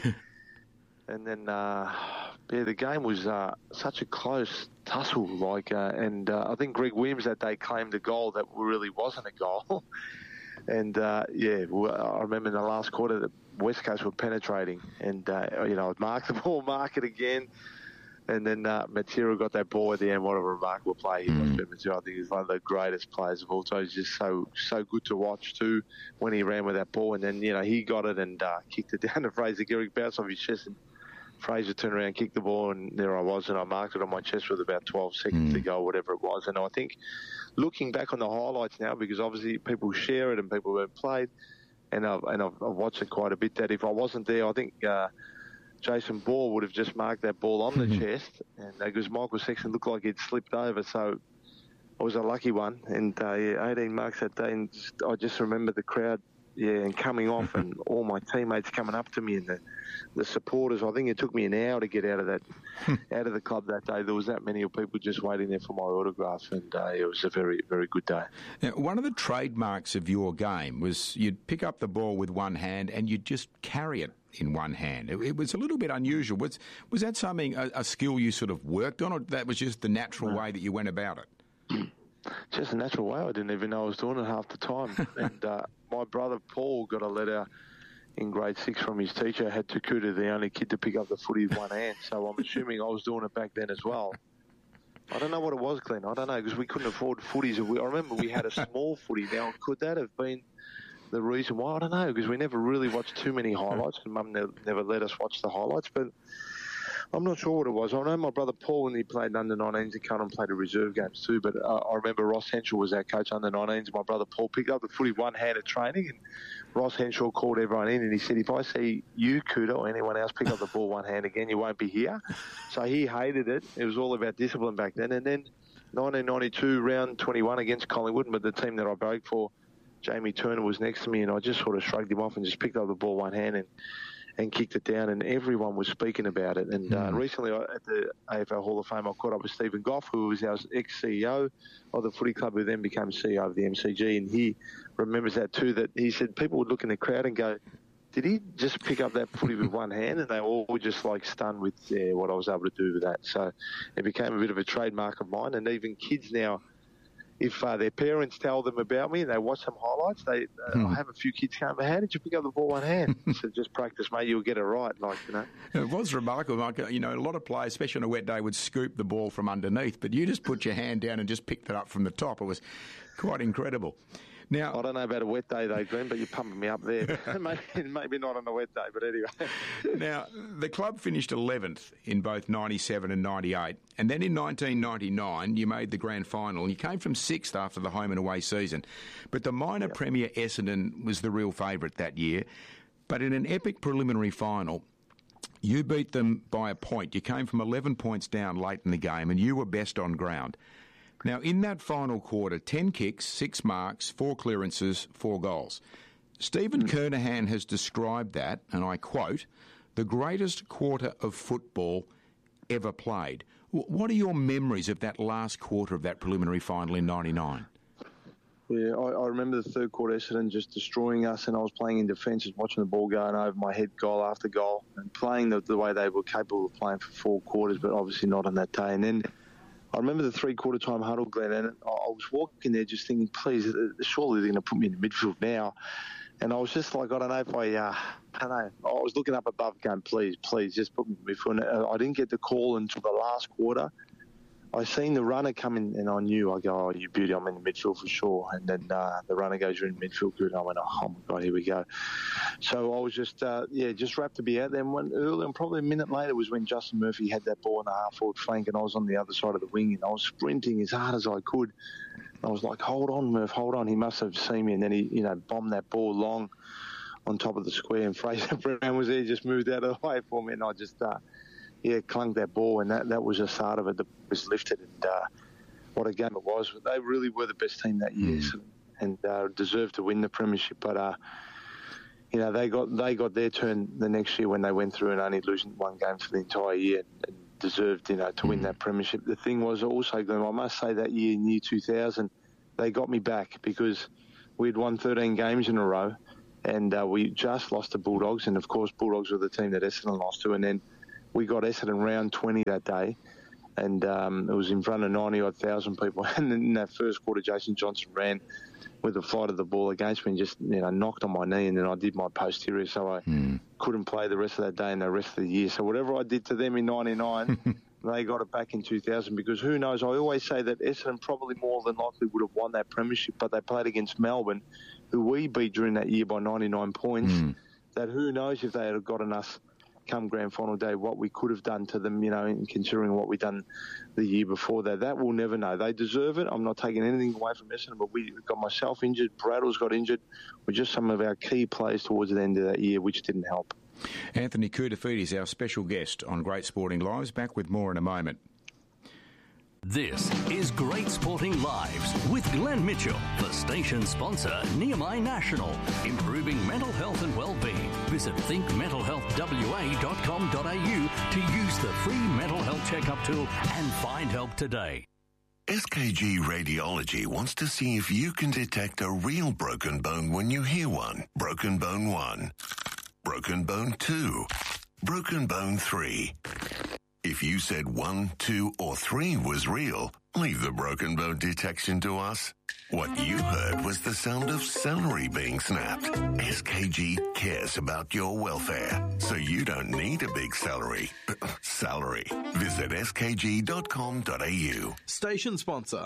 Speaker 1: And then, uh, yeah, the game was uh, such a close tussle. Like, uh, and uh, I think Greg Williams that day claimed a goal that really wasn't a goal. And, uh, yeah, I remember in the last quarter that West Coast were penetrating. And, uh, you know, I'd mark the ball, mark it again. And then uh, Matera got that ball at the end. What a remarkable play he was. Mm. Matera, I think he's one of the greatest players of all time. He's just so so good to watch, too, when he ran with that ball. And then, you know, he got it and uh, kicked it down to Fraser Gehrig, bounced off his chest, and Fraser turned around, kicked the ball, and there I was, and I marked it on my chest with about twelve seconds mm. to go, whatever it was. And I think, looking back on the highlights now, because obviously people share it and people have played, and I've, and I've, I've watched it quite a bit, that if I wasn't there, I think uh, Jason Ball would have just marked that ball on the mm-hmm. chest, and because Michael Sexton looked like he'd slipped over, so I was a lucky one. And uh, yeah, eighteen marks that day, and just, I just remember the crowd, yeah, and coming off, and all my teammates coming up to me, and the, the supporters. I think it took me an hour to get out of that, out of the club that day. There was that many people just waiting there for my autograph, and uh, it was a very, very good day.
Speaker 2: Now, one of the trademarks of your game was you'd pick up the ball with one hand and you'd just carry it in one hand. It, it was a little bit unusual. Was was that something, a, a skill you sort of worked on, or that was just the natural no. way that you went about it?
Speaker 1: Just a natural way. I didn't even know I was doing it half the time. And uh, my brother Paul got a letter in grade six from his teacher, had Takuta, the only kid to pick up the footy with one hand. So I'm assuming I was doing it back then as well. I don't know what it was, Glenn. I don't know, because we couldn't afford footies. I remember we had a small footy. Now, could that have been the reason why? I don't know, because we never really watched too many highlights, and Mum never, never let us watch the highlights. But I'm not sure what it was. I know my brother Paul, when he played under nineteens, he came and played the reserve games too. But uh, I remember Ross Henshaw was our coach under nineteens. My brother Paul picked up the footy one-handed training, and Ross Henshaw called everyone in, and he said, if I see you, Kuta, or anyone else pick up the ball one hand again, you won't be here. So he hated it. It was all about discipline back then. And then nineteen ninety-two, round twenty-one against Collingwood, but the team that I broke for, Jamie Turner was next to me, and I just sort of shrugged him off and just picked up the ball one hand and and kicked it down, and everyone was speaking about it. And uh, mm. recently at the A F L Hall of Fame, I caught up with Stephen Goff, who was our ex-C E O of the footy club, who then became C E O of the M C G, and he remembers that too, that he said people would look in the crowd and go, did he just pick up that footy with one hand? And they all were just like stunned with yeah, what I was able to do with that. So it became a bit of a trademark of mine, and even kids now, if uh, their parents tell them about me and they watch some highlights, they uh, hmm. I have a few kids come, how did you pick up the ball one hand? So just practice, mate, you'll get it right. Like, you know.
Speaker 2: It was remarkable, Mike. You know, a lot of players, especially on a wet day, would scoop the ball from underneath, but you just put your hand down and just picked it up from the top. It was quite incredible. Now,
Speaker 1: I don't know about a wet day though, Glenn, but you're pumping me up there. maybe, maybe not on a wet day, but anyway.
Speaker 2: Now, the club finished eleventh in both ninety-seven and ninety-eight, and then in nineteen ninety-nine you made the grand final, and you came from sixth after the home and away season. But the minor yep. premier Essendon was the real favourite that year. But in an epic preliminary final, you beat them by a point. You came from eleven points down late in the game, and you were best on ground. Now, in that final quarter, ten kicks, six marks, four clearances, four goals. Stephen Kernahan has described that, and I quote, the greatest quarter of football ever played. W- what are your memories of that last quarter of that preliminary final in ninety-nine?
Speaker 1: Yeah, I, I remember the third quarter, Essendon just destroying us, and I was playing in defence, just watching the ball going over my head, goal after goal, and playing the, the way they were capable of playing for four quarters, but obviously not on that day. And then I remember the three-quarter time huddle, Glenn, and I was walking there just thinking, please, surely they're going to put me in the midfield now. And I was just like, I don't know if I, uh, I don't know. I was looking up above going, please, please, just put me in the midfield. I didn't get the call until the last quarter. I seen the runner come in, and I knew, I go, oh, you beauty, I'm in the midfield for sure. And then uh, the runner goes, you're in midfield, good. And I went, oh, my God, here we go. So I was just, uh, yeah, just wrapped to be out there. And when early, and probably a minute later was when Justin Murphy had that ball in the half-forward flank, and I was on the other side of the wing, and I was sprinting as hard as I could. And I was like, hold on, Murph, hold on. He must have seen me. And then he, you know, bombed that ball long on top of the square, and Fraser Brown was there, just moved out of the way for me, and I just... Uh, Yeah, clung that ball, and that, that was the start of it. That was lifted, and uh, what a game it was. They really were the best team that year, mm. so, and uh, deserved to win the premiership. But uh, you know, they got they got their turn the next year when they went through and only losing one game for the entire year and deserved, you know, to win that premiership. The thing was also, Glenn, I must say that year, in year two thousand, they got me back because we'd won thirteen games in a row and uh, we just lost to Bulldogs. And, of course, Bulldogs were the team that Essendon lost to. And then we got Essendon round twenty that day. And um, it was in front of ninety-odd thousand people. And in that first quarter, Jason Johnson ran with the flight of the ball against me and just, you know, knocked on my knee, and then I did my posterior, so I mm. couldn't play the rest of that day and the rest of the year. So whatever I did to them in ninety-nine, they got it back in two thousand, because who knows, I always say that Essendon probably more than likely would have won that premiership, but they played against Melbourne, who we beat during that year by ninety-nine points, mm. that who knows if they had gotten us come grand final day, what we could have done to them, you know, in considering what we'd done the year before that. That we'll never know. They deserve it. I'm not taking anything away from Essendon, but we got myself injured, Braddles got injured, with just some of our key players towards the end of that year, which didn't help.
Speaker 2: Anthony Koutoufides is our special guest on Great Sporting Lives. Back with more in a moment.
Speaker 3: This is Great Sporting Lives with Glenn Mitchell, the station sponsor, Nehemiah National, improving mental health and well-being. Visit think mental health w a dot com dot a u to use the free mental health checkup tool and find help today.
Speaker 12: S K G Radiology wants to see if you can detect a real broken bone when you hear one. Broken bone one. Broken bone two. Broken bone three. If you said one, two, or three was real, leave the broken bone detection to us. What you heard was the sound of celery being snapped. S K G cares about your welfare, so you don't need a big celery. Salary. Visit s k g dot com dot a u.
Speaker 8: Station sponsor.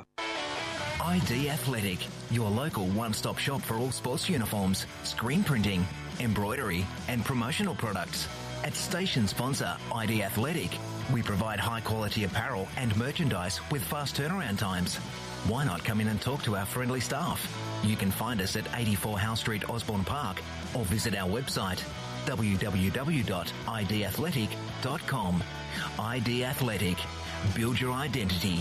Speaker 13: I D Athletic, your local one-stop shop for all sports uniforms, screen printing, embroidery, and promotional products. At station sponsor I D Athletic, we provide high-quality apparel and merchandise with fast turnaround times. Why not come in and talk to our friendly staff? You can find us at eighty-four Howe Street, Osborne Park, or visit our website, w w w dot i d athletic dot com. I D Athletic. Build your identity.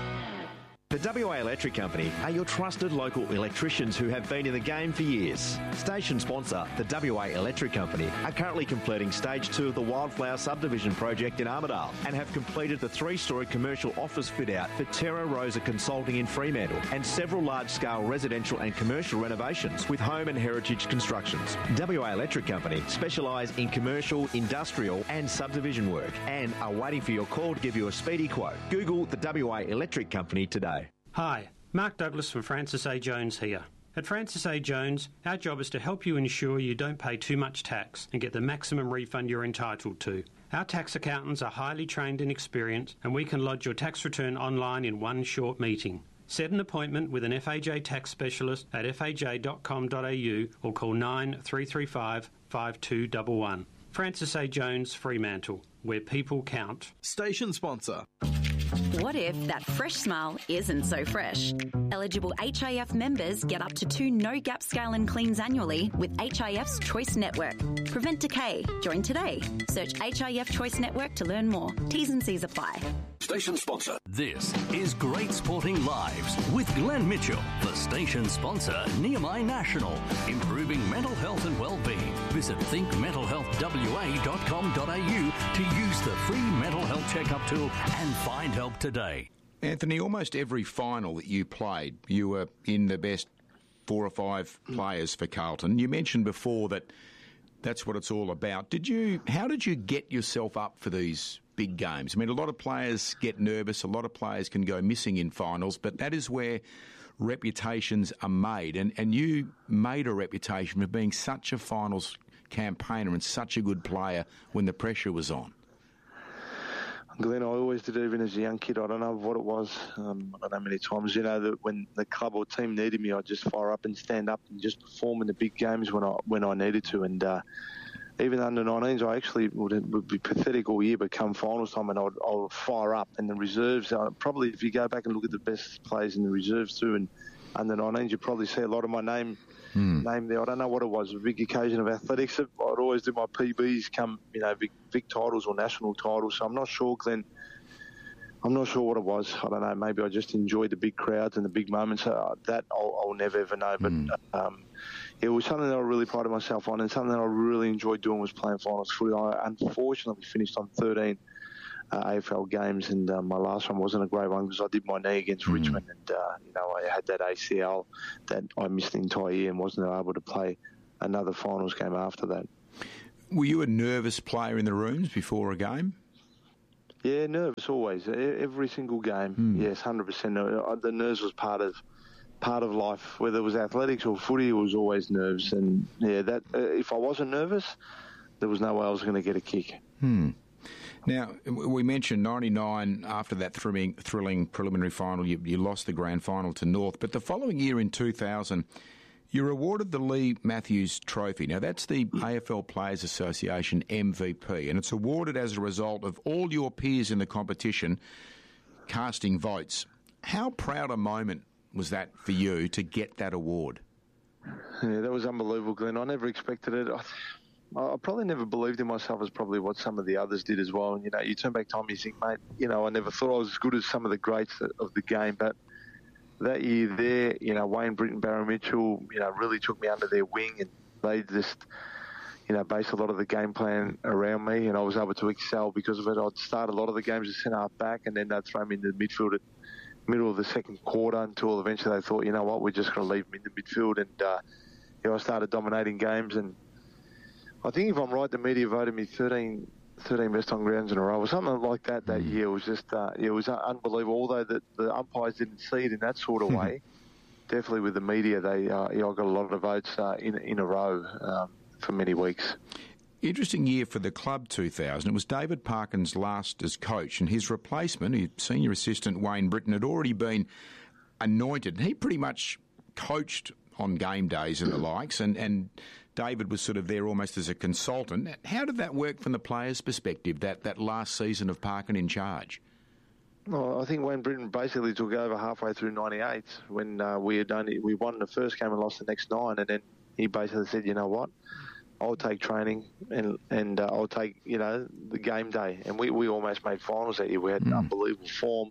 Speaker 14: The W A Electric Company are your trusted local electricians who have been in the game for years. Station sponsor, the W A Electric Company, are currently completing stage two of the Wildflower Subdivision project in Armidale and have completed the three-storey commercial office fit-out for Terra Rosa Consulting in Fremantle and several large-scale residential and commercial renovations with home and heritage constructions. W A Electric Company specialise in commercial, industrial and subdivision work and are waiting for your call to give you a speedy quote. Google the W A Electric Company today.
Speaker 15: Hi, Mark Douglas from Francis A. Jones here. At Francis A. Jones, our job is to help you ensure you don't pay too much tax and get the maximum refund you're entitled to. Our tax accountants are highly trained and experienced, and we can lodge your tax return online in one short meeting. Set an appointment with an F A J tax specialist at f a j dot com dot a u or call nine three three five, five two one one. Francis A. Jones, Fremantle, where people count.
Speaker 8: Station sponsor.
Speaker 4: What if that fresh smile isn't so fresh? Eligible H I F members get up to two no-gap scale and cleans annually with H I F's Choice Network. Prevent decay. Join today. Search H I F Choice Network to learn more. T's and C's apply.
Speaker 3: Station sponsor. This is Great Sporting Lives with Glenn Mitchell, the station sponsor, Nehemiah National, improving mental health and well-being. Visit think mental health w a dot com dot a u to use the free mental health checkup tool and find help today.
Speaker 2: Anthony, almost every final that you played, you were in the best four or five players for Carlton. You mentioned before that that's what it's all about. Did you? How did you get yourself up for these big games? I mean, a lot of players get nervous. A lot of players can go missing in finals, but that is where reputations are made. And, and you made a reputation for being such a finals campaigner and such a good player when the pressure was on.
Speaker 1: Glenn, I always did, even as a young kid. I don't know what it was. Um, I don't know how many times, you know, that when the club or team needed me, I'd just fire up and stand up and just perform in the big games when I when I needed to. And uh, even under nineteens, I actually would, would be pathetic all year, but come finals time, and I'd, I would fire up. And the reserves, uh, probably if you go back and look at the best players in the reserves too, and under nineteens, you probably see a lot of my name mm. name there. I don't know what it was, a big occasion of athletics. I'd always do my P Bs come, you know, big, big titles or national titles. So I'm not sure, Glenn. I'm not sure what it was. I don't know. Maybe I just enjoyed the big crowds and the big moments. Uh, that I'll, I'll never ever know. But mm. um, it was something that I really prided myself on, and something that I really enjoyed doing was playing finals footy. I unfortunately finished on thirteen uh, A F L games, and uh, my last one wasn't a great one because I did my knee against mm. Richmond, and uh, you know I had that A C L that I missed the entire year and wasn't able to play another finals game after that.
Speaker 2: Were you a nervous player in the rooms before a game?
Speaker 1: Yeah, nervous always. Every single game, mm. yes, one hundred percent. The nerves was part of part of life. Whether it was athletics or footy, it was always nerves. And, yeah, that uh, if I wasn't nervous, there was no way I was going to get a kick.
Speaker 2: Hmm. Now, we mentioned ninety-nine, after that thrilling, thrilling preliminary final, you, you lost the grand final to North. But the following year in two thousand, you were awarded the Lee Matthews Trophy. Now, that's the A F L Players Association M V P, and it's awarded as a result of all your peers in the competition casting votes. How proud a moment was that for you to get that award?
Speaker 1: Yeah, that was unbelievable, Glenn. I never expected it. I, I probably never believed in myself as probably what some of the others did as well. And, you know, you turn back time and you think, mate, you know, I never thought I was as good as some of the greats of the game, but that year there, you know, Wayne Britton, Barry Mitchell, you know, really took me under their wing, and they just, you know, based a lot of the game plan around me, and I was able to excel because of it. I'd start a lot of the games as centre half back, and then they'd throw me into the midfield at middle of the second quarter until eventually they thought, you know what, we're just going to leave him in the midfield, and uh, you know, I started dominating games, and I think if I'm right, the media voted me thirteen, thirteen best on grounds in a row or something like that that year. It was just, uh, it was unbelievable. Although the, the umpires didn't see it in that sort of way, definitely with the media, they uh, yeah, I got a lot of votes uh, in in a row um, for many weeks.
Speaker 2: Interesting year for the club, two thousand. It was David Parkin's last as coach, and his replacement, his senior assistant Wayne Britton, had already been anointed. He pretty much coached on game days and the likes, and, and David was sort of there almost as a consultant. How did that work from the players' perspective, that, that last season of Parkin in charge?
Speaker 1: Well, I think Wayne Britton basically took over halfway through ninety-eight when uh, we had only, we won the first game and lost the next nine, and then he basically said, you know what, I'll take training and and uh, I'll take, you know, the game day. And we, we almost made finals that year. We had mm. unbelievable form.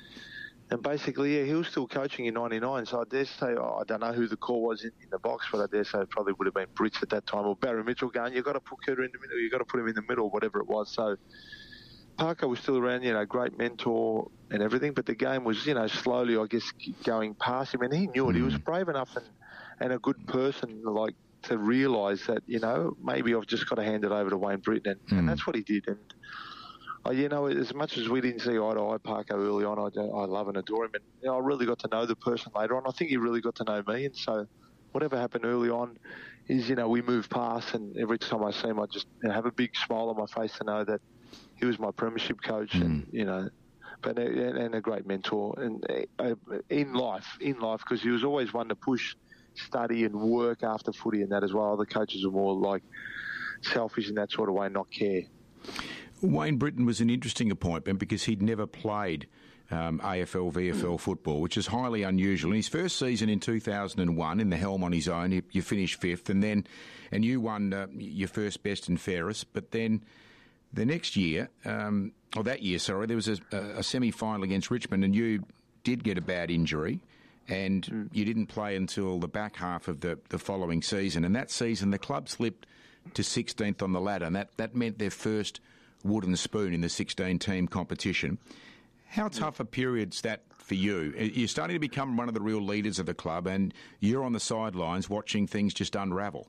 Speaker 1: And basically, yeah, he was still coaching in ninety-nine, so I dare say, oh, I don't know who the call was in, in the box, but I dare say it probably would have been Brits at that time, or Barry Mitchell going, you've got to put Curter in the middle, you've got to put him in the middle, whatever it was. So Parker was still around, you know, great mentor and everything, but the game was, you know, slowly, I guess, going past him, and he knew it. He was brave enough and, and a good person, like, to realise that, you know, maybe I've just got to hand it over to Wayne Britton, and, mm. and that's what he did. And, uh, you know, as much as we didn't see eye to eye Parker early on, I, I love and adore him, and you know, I really got to know the person later on. I think he really got to know me, and so whatever happened early on is, you know, we moved past, and every time I see him, I just, you know, have a big smile on my face to know that he was my premiership coach, mm. and, you know, but and, and a great mentor, and uh, in life, in life, because he was always one to push study and work after footy and that as well. Other coaches are more like selfish in that sort of way, not care.
Speaker 2: Wayne Britton was an interesting appointment because he'd never played um, A F L, V F L football, which is highly unusual. In his first season in two thousand one, in the Helm on his own, you, you finished fifth, and then and you won uh, your first best and fairest. But then the next year, um, or that year, sorry, there was a, a semi-final against Richmond, and you did get a bad injury. And mm. you didn't play until the back half of the, the following season. And that season, the club slipped to sixteenth on the ladder, and that, that meant their first wooden spoon in the sixteen-team competition. How tough a period's that for you? You're starting to become one of the real leaders of the club, and you're on the sidelines watching things just unravel.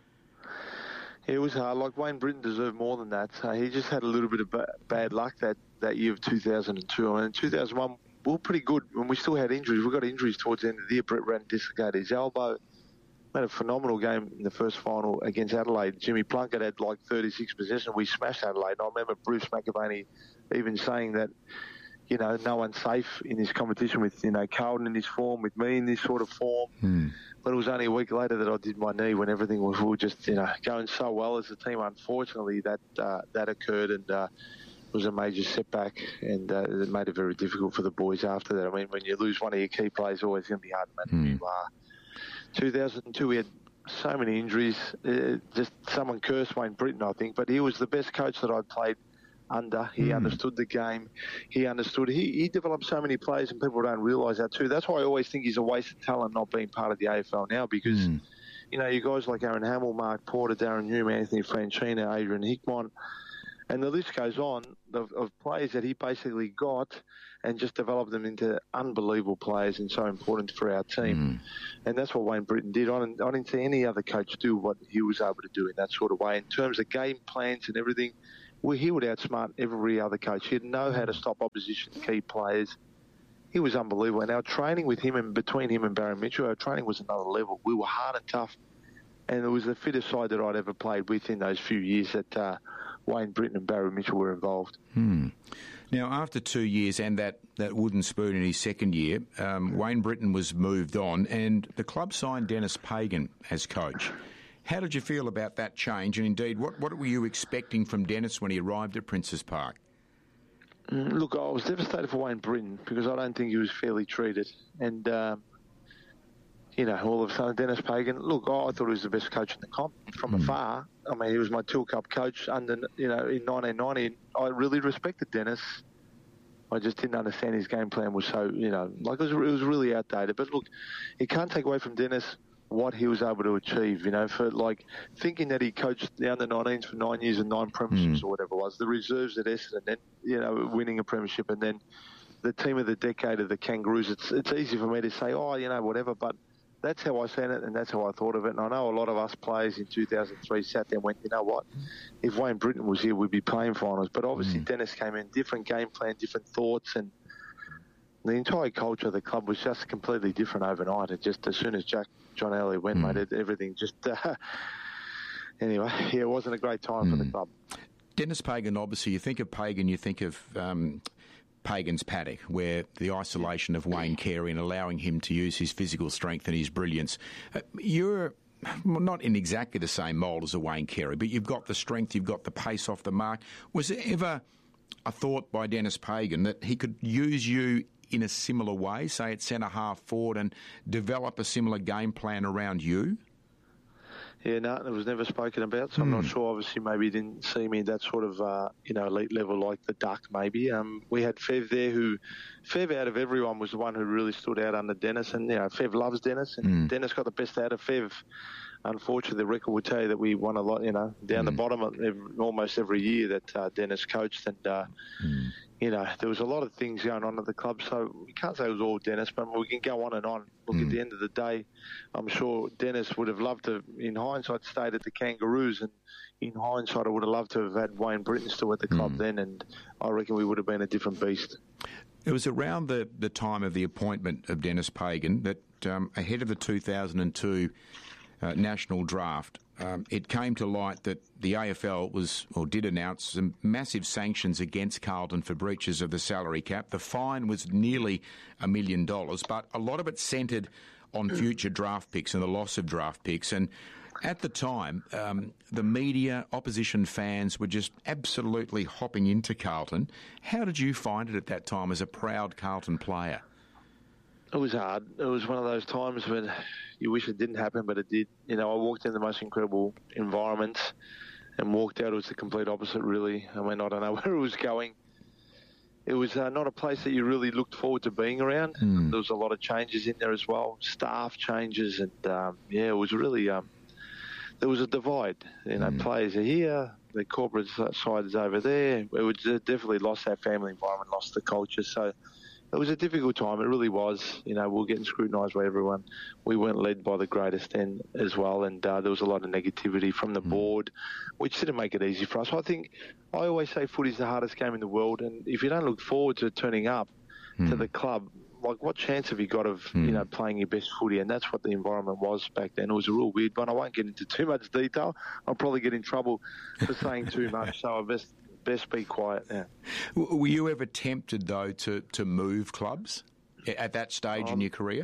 Speaker 1: It was hard. Like, Wayne Britton deserved more than that. Uh, he just had a little bit of ba- bad luck that, that year of two thousand two. I mean, in two thousand one, we were pretty good when we still had injuries. We got injuries towards the end of the year. Brett Ratton dislocated his elbow. Made a phenomenal game in the first final against Adelaide. Jimmy Plunkett had like thirty-six possessions. We smashed Adelaide. And I remember Bruce McAvaney even saying that, you know, no one's safe in this competition with, you know, Carlton in this form, with me in this sort of form.
Speaker 2: Hmm.
Speaker 1: But it was only a week later that I did my knee when everything was, we were just, you know, going so well as a team. Unfortunately, that uh, that occurred, and uh, it was a major setback, and uh, it made it very difficult for the boys after that. I mean, when you lose one of your key players, it's always going to be hard, no matter
Speaker 2: hmm.
Speaker 1: who you are. two thousand two, we had so many injuries. Uh, just someone cursed Wayne Britton, I think, but he was the best coach that I'd played under. He mm. understood the game. He understood. He, he developed so many players, and people don't realise that too. That's why I always think he's a waste of talent not being part of the A F L now, because mm. you know, you guys like Aaron Hamill, Mark Porter, Darren Hume, Anthony Franchino, Adrian Hickmott, and the list goes on of, of players that he basically got and just developed them into unbelievable players and so important for our team. Mm. And that's what Wayne Britton did. I didn't, I didn't see any other coach do what he was able to do in that sort of way. In terms of game plans and everything, well, he would outsmart every other coach. He'd know how to stop opposition key players. He was unbelievable. And our training with him and between him and Barry Mitchell, our training was another level. We were hard and tough. And it was the fittest side that I'd ever played with in those few years that uh, Wayne Britton and Barry Mitchell were involved.
Speaker 2: Hmm. Now, after two years and that, that wooden spoon in his second year, um, Wayne Britton was moved on and the club signed Dennis Pagan as coach. How did you feel about that change? And indeed, what, what were you expecting from Dennis when he arrived at Princes Park?
Speaker 1: Mm, look, I was devastated for Wayne Britton because I don't think he was fairly treated. And, um, you know, all of a sudden, Dennis Pagan, look, I thought he was the best coach in the comp from mm. afar. I mean, he was my Teal Cup coach under, you know, in nineteen ninety. I really respected Dennis. I just didn't understand his game plan was so, you know, like it was, it was really outdated. But look, you can't take away from Dennis what he was able to achieve, you know, for like thinking that he coached the under nineteens for nine years and nine premierships mm. or whatever it was, the reserves at Essendon, then, you know, winning a premiership and then the team of the decade of the Kangaroos. It's, it's easy for me to say, oh, you know, whatever, but that's how I seen it and that's how I thought of it. And I know a lot of us players in two thousand three sat there and went, you know what, if Wayne Britton was here, we'd be playing finals. But obviously mm. Dennis came in, different game plan, different thoughts, and the entire culture of the club was just completely different overnight. It just, as soon as Jack John Elliott went, mm. mate, it, everything just... Uh, anyway, yeah, it wasn't a great time mm. for the club.
Speaker 2: Dennis Pagan, obviously, you think of Pagan, you think of... Um, Pagan's paddock, where the isolation of Wayne Carey and allowing him to use his physical strength and his brilliance. Uh, you're not in exactly the same mould as a Wayne Carey, but you've got the strength, you've got the pace off the mark. Was there ever a thought by Dennis Pagan that he could use you in a similar way, say at centre half forward, and develop a similar game plan around you?
Speaker 1: Yeah, no, it was never spoken about, so mm. I'm not sure. Obviously, maybe he didn't see me that sort of, uh, you know, elite level like the Duck, maybe. Um, we had Fev there who, Fev out of everyone was the one who really stood out under Dennis, and, you know, Fev loves Dennis, and mm. Dennis got the best out of Fev. Unfortunately, the record would tell you that we won a lot, you know, down mm. the bottom of every, almost every year that uh, Dennis coached, and, uh, mm. you know, there was a lot of things going on at the club, so we can't say it was all Dennis, but we can go on and on. Look, mm. at the end of the day, I'm sure Dennis would have loved to, in hindsight, stayed at the Kangaroos, and in hindsight, I would have loved to have had Wayne Britton still at the club mm. then, and I reckon we would have been a different beast.
Speaker 2: It was around the, the time of the appointment of Dennis Pagan that, um, ahead of the two thousand two uh, national draft, Um, it came to light that the A F L was, or did announce some massive sanctions against Carlton for breaches of the salary cap. The fine was nearly a million dollars, but a lot of it centred on future draft picks and the loss of draft picks. And at the time, um, the media, opposition fans were just absolutely hopping into Carlton. How did you find it at that time as a proud Carlton player?
Speaker 1: It was hard. It was one of those times when you wish it didn't happen, but it did. You know, I walked in the most incredible environments and walked out. It was the complete opposite, really. I mean, I don't know where it was going. It was uh, not a place that you really looked forward to being around. Mm. There was a lot of changes in there as well, staff changes, and um, yeah, it was really. Um, there was a divide. You know, mm. players are here, the corporate side is over there. It was definitely lost that family environment, lost the culture. So. It was a difficult time. It really was. You know, we were getting scrutinised by everyone. We weren't led by the greatest then as well, and uh, there was a lot of negativity from the mm. board, which didn't make it easy for us. I think I always say footy's the hardest game in the world, and if you don't look forward to turning up mm. to the club, like what chance have you got of mm. you know playing your best footy? And that's what the environment was back then. It was a real weird one. I won't get into too much detail. I'll probably get in trouble for saying too much. So I best. Best be quiet now.
Speaker 2: Were you ever tempted, though, to, to move clubs at that stage um, in your career?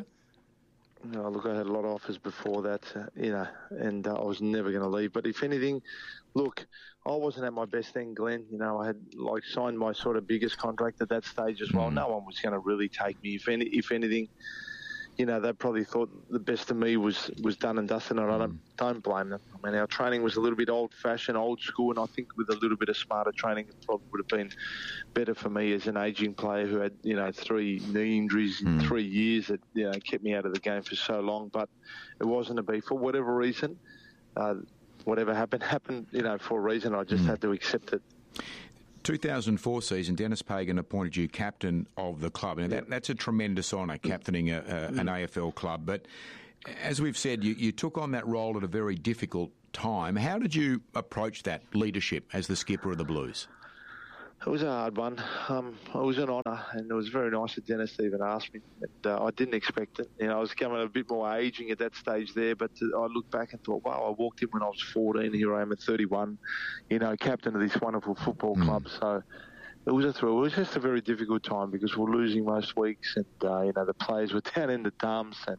Speaker 1: No, look, I had a lot of offers before that, uh, you know, and uh, I was never going to leave. But if anything, look, I wasn't at my best then, Glenn. You know, I had, like, signed my sort of biggest contract at that stage as well. Mm. No one was going to really take me. If any, if anything, you know, they probably thought the best of me was, was done and dusted, and I don't, don't blame them. I mean, our training was a little bit old-fashioned, old school, and I think with a little bit of smarter training, it probably would have been better for me as an ageing player who had, you know, three knee injuries in
Speaker 2: Mm.
Speaker 1: three years that, you know, kept me out of the game for so long. But it wasn't to be. For whatever reason, uh, whatever happened, happened, you know, for a reason. I just
Speaker 2: Mm.
Speaker 1: had to accept it.
Speaker 2: two thousand four season, Dennis Pagan appointed you captain of the club. Now, that, that's a tremendous honour, captaining a, a, an A F L club. But as we've said, you, you took on that role at a very difficult time. How did you approach that leadership as the skipper of the Blues?
Speaker 1: It was a hard one. Um, it was an honour, and it was very nice of Dennis to even ask me. And, uh, I didn't expect it. You know, I was coming a bit more ageing at that stage there, but to, I looked back and thought, wow, I walked in when I was fourteen. Here I am at thirty-one, you know, captain of this wonderful football
Speaker 2: Mm.
Speaker 1: club. So it was a thrill. It was just a very difficult time because we're losing most weeks, and, uh, you know, the players were down in the dumps, and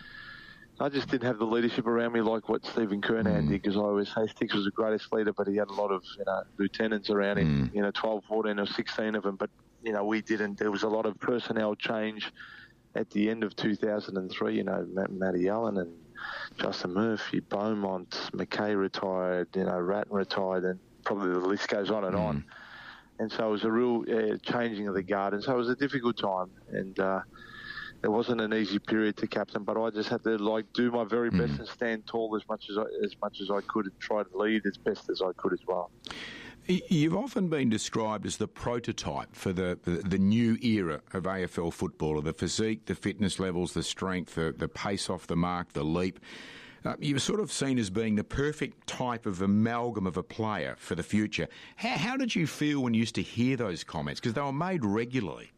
Speaker 1: I just didn't have the leadership around me like what Stephen Kernahan
Speaker 2: Mm.
Speaker 1: did, because I always say Sticks was the greatest leader, but he had a lot of, you know, lieutenants around him,
Speaker 2: Mm.
Speaker 1: you know, twelve, fourteen or sixteen of them, but, you know, we didn't. There was a lot of personnel change at the end of two thousand three, you know, Matt, Matty Allen and Justin Murphy, Beaumont, McKay retired, you know, Ratton retired, and probably the list goes on and
Speaker 2: Mm.
Speaker 1: on. And so it was a real uh, changing of the guard, and so it was a difficult time, and uh, it wasn't an easy period to captain, but I just had to like do my very best
Speaker 2: Mm.
Speaker 1: and stand tall as much as I, as much as I could, and try to lead as best as I could as well.
Speaker 2: Y- You've often been described as the prototype for the, the, the new era of A F L footballer, the physique, the fitness levels, the strength, the, the pace off the mark, the leap. Uh, you're sort of seen as being the perfect type of amalgam of a player for the future. How, how did you feel when you used to hear those comments? Because they were made regularly.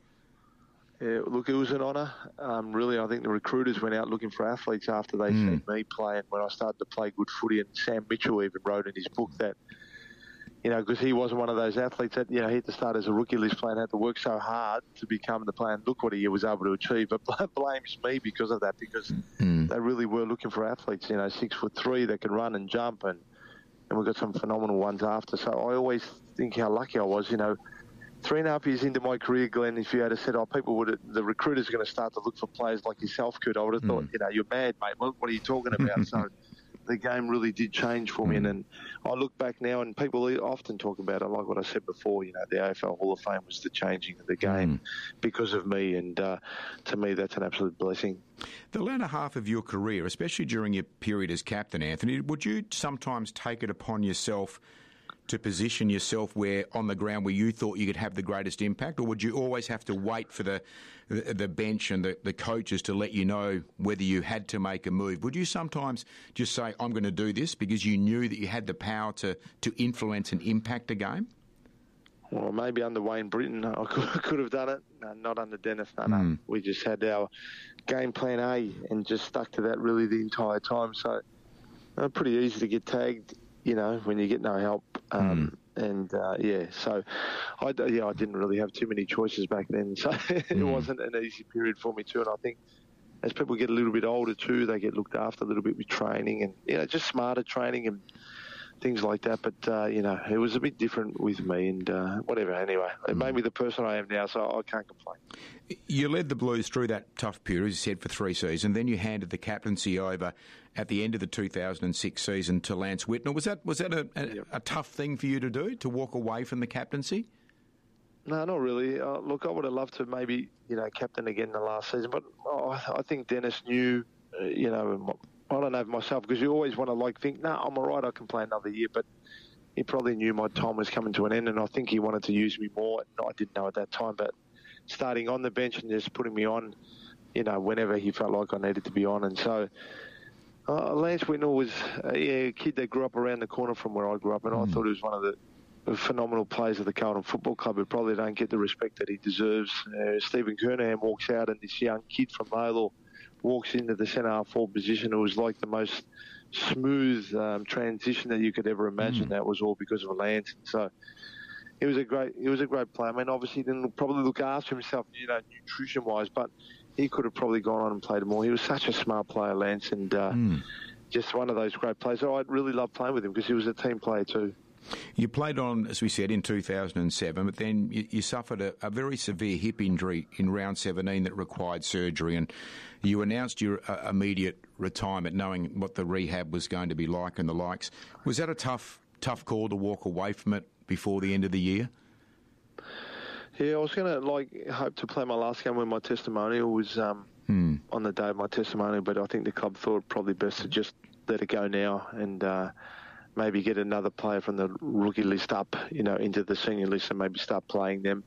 Speaker 1: Yeah, look, it was an honour. Um, really, I think the recruiters went out looking for athletes after they
Speaker 2: Mm.
Speaker 1: seen me play, and when I started to play good footy, and Sam Mitchell even wrote in his book that, you know, because he wasn't one of those athletes that, you know, he had to start as a rookie list player and had to work so hard to become the player, and look what he was able to achieve. But blames me because of that, because
Speaker 2: Mm.
Speaker 1: they really were looking for athletes, you know, six foot three that can run and jump, and, and we've got some phenomenal ones after. So I always think how lucky I was, you know. Three and a half years into my career, Glenn, if you had said, oh, people would, the recruiters are going to start to look for players like yourself, Kurt, I would have thought,
Speaker 2: Mm.
Speaker 1: you know, you're mad, mate. What, what are you talking about? So the game really did change for me. And then I look back now, and people often talk about it, like what I said before, you know, the A F L Hall of Fame was the changing of the game because of me. And uh, to me, that's an absolute blessing.
Speaker 2: The latter half of your career, especially during your period as captain, Anthony, would you sometimes take it upon yourself to position yourself where on the ground where you thought you could have the greatest impact, or would you always have to wait for the the, the bench and the, the coaches to let you know whether you had to make a move? Would you sometimes just say, I'm going to do this, because you knew that you had the power to, to influence and impact a game?
Speaker 1: Well, maybe under Wayne Britton, I could, could have done it. No, not under Dennis. No, no.
Speaker 2: Mm.
Speaker 1: We just had our game plan A and just stuck to that really the entire time. So uh, pretty easy to get tagged, you know, when you get no help. Um,
Speaker 2: Mm.
Speaker 1: And, uh, yeah, so, I, yeah, I didn't really have too many choices back then. So it
Speaker 2: Mm.
Speaker 1: wasn't an easy period for me too. And I think as people get a little bit older too, they get looked after a little bit with training and, you know, just smarter training and things like that. But, uh, you know, it was a bit different with me, and uh, whatever. Anyway, it made me the person I am now, so I can't complain.
Speaker 2: You led the Blues through that tough period, as you said, for three seasons. Then you handed the captaincy over at the end of the two thousand six season to Lance Whitnell. Was that was that a, a,
Speaker 1: Yep.
Speaker 2: a tough thing for you to do, to walk away from the captaincy?
Speaker 1: No, not really. Uh, look, I would have loved to maybe, you know, captain again in the last season, but oh, I think Dennis knew, uh, you know, I don't know myself, because you always want to like think, no, nah, I'm all right, I can play another year, but he probably knew my time was coming to an end, and I think he wanted to use me more. I didn't know at that time, but starting on the bench and just putting me on, you know, whenever he felt like I needed to be on. And so uh, Lance Whitnell was uh, yeah, a kid that grew up around the corner from where I grew up, and
Speaker 2: Mm.
Speaker 1: I thought he was one of the phenomenal players of the Carlton Football Club who probably don't get the respect that he deserves. Uh, Stephen Kernahan walks out, and this young kid from Lalor walks into the centre half forward position. It was like the most smooth um, transition that you could ever imagine.
Speaker 2: Mm.
Speaker 1: That was all because of Lance. And so he was a great, he was a great player. I mean, obviously he didn't probably look after himself, you know, nutrition wise, but he could have probably gone on and played more. He was such a smart player, Lance, and uh,
Speaker 2: Mm.
Speaker 1: just one of those great players. So I really loved playing with him because he was a team player too.
Speaker 2: You played on, as we said, in two thousand seven, but then you, you suffered a, a very severe hip injury in round seventeen that required surgery, and you announced your uh, immediate retirement, knowing what the rehab was going to be like and the likes. Was that a tough, tough call to walk away from it before the end of the year?
Speaker 1: Yeah, I was going to like hope to play my last game when my testimonial was um,
Speaker 2: hmm.
Speaker 1: on the day of my testimonial, but I think the club thought probably best to just let it go now and uh, maybe get another player from the rookie list up, you know, into the senior list and maybe start playing them.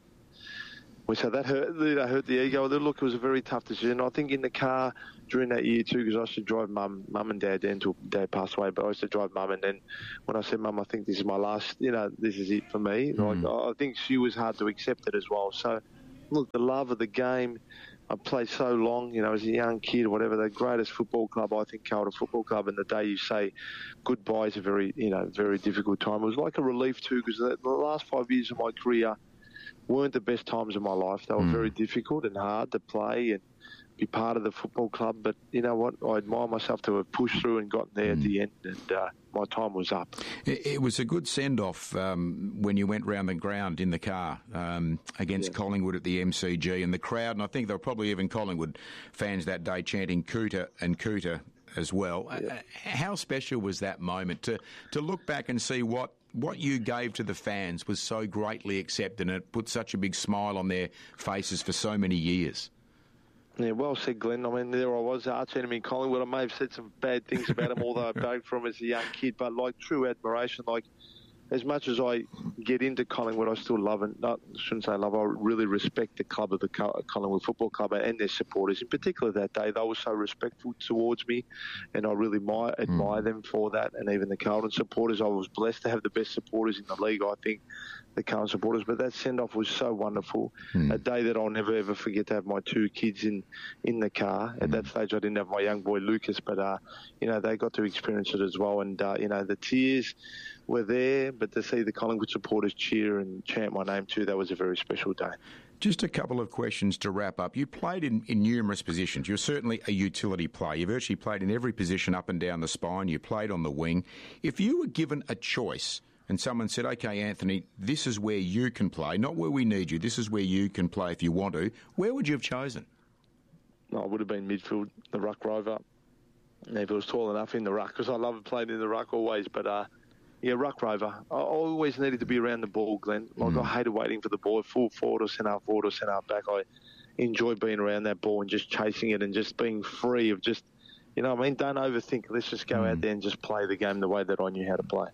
Speaker 1: So that hurt, that hurt the ego. Look, it was a very tough decision. I think in the car during that year too, because I used to drive mum, mum and dad then until dad passed away, but I used to drive mum, and then when I said, Mum, I think this is my last, you know, this is it for me, mm. like, I think she was hard to accept it as well. So, look, the love of the game, I played so long, you know, as a young kid or whatever, the greatest football club, I think, Carlton Football Club, and the day you say goodbye is a very, you know, very difficult time. It was like a relief too, because the, the last five years of my career weren't the best times of my life. They were mm. very difficult and hard to play and be part of the football club. But you know what? I admire myself to have pushed through and gotten there mm. at the end, and uh, my time was up.
Speaker 2: It, it was a good send-off um, when you went round the ground in the car um, against yeah. Collingwood at the M C G, and the crowd, and I think there were probably even Collingwood fans that day chanting Cooter and Cooter as well. Yeah. Uh, how special was that moment to, to look back and see what what you gave to the fans was so greatly accepted, and it put such a big smile on their faces for so many years?
Speaker 1: Yeah, well said, Glenn. I mean, there I was, arch enemy Collingwood. I may have said some bad things about him, although I bagged for him as a young kid, but like true admiration, like as much as I get into Collingwood, I still love it. Not, I shouldn't say love, I really respect the club of the Collingwood Football Club and their supporters. In particular that day, they were so respectful towards me, and I really admire, admire mm. them for that. And even the Carlton supporters, I was blessed to have the best supporters in the league, I think, the Carlton supporters. But that send-off was so wonderful. Mm. A day that I'll never, ever forget, to have my two kids in, in the car. At mm. that stage, I didn't have my young boy, Lucas, but, uh, you know, they got to experience it as well. And, uh, you know, the tears were there, but to see the Collingwood supporters cheer and chant my name too, that was a very special day.
Speaker 2: Just a couple of questions to wrap up. You played in, in numerous positions. You're certainly a utility player. You virtually played in every position up and down the spine. You played on the wing. If you were given a choice and someone said, OK, Anthony, this is where you can play, not where we need you, this is where you can play if you want to, where would you have chosen?
Speaker 1: No, it would have been midfield, the ruck rover. If it was tall enough in the ruck, because I love playing in the ruck always, but... uh Yeah, ruck rover. I always needed to be around the ball, Glenn. Like, mm. I hated waiting for the ball, full forward or centre forward or centre back. I enjoy being around that ball and just chasing it and just being free of just, you know what I mean? Don't overthink. Let's just go mm. out there and just play the game the way that I knew how to play.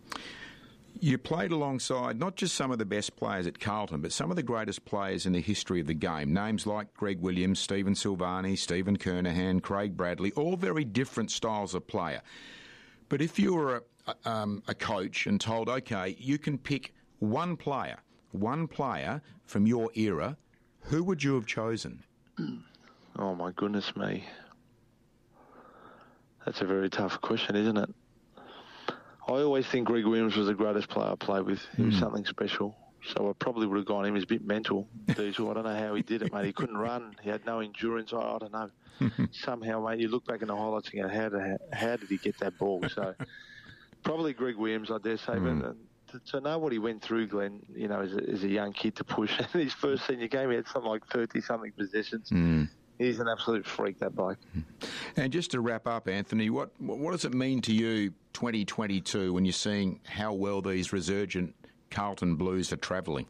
Speaker 2: You played alongside not just some of the best players at Carlton, but some of the greatest players in the history of the game. Names like Greg Williams, Stephen Silvani, Stephen Kernahan, Craig Bradley, all very different styles of player. But if you were a Um, a coach and told, OK, you can pick one player, one player from your era, who would you have chosen?
Speaker 1: Oh, my goodness me. That's a very tough question, isn't it? I always think Greg Williams was the greatest player I played with. He was mm. something special. So I probably would have gone him. He's a bit mental, Diesel. I don't know how he did it, mate. He couldn't run. He had no endurance. I, I don't know. Somehow, mate, you look back in the highlights and go, how did, how, how did he get that ball? So... Probably Greg Williams, I dare say, mm. but uh, to, to know what he went through, Glenn, you know, as a, as a young kid to push. In his first senior game, he had something like thirty-something possessions. Mm. He's an absolute freak, that bloke.
Speaker 2: And just to wrap up, Anthony, what what does it mean to you, twenty twenty-two, when you're seeing how well these resurgent Carlton Blues are travelling?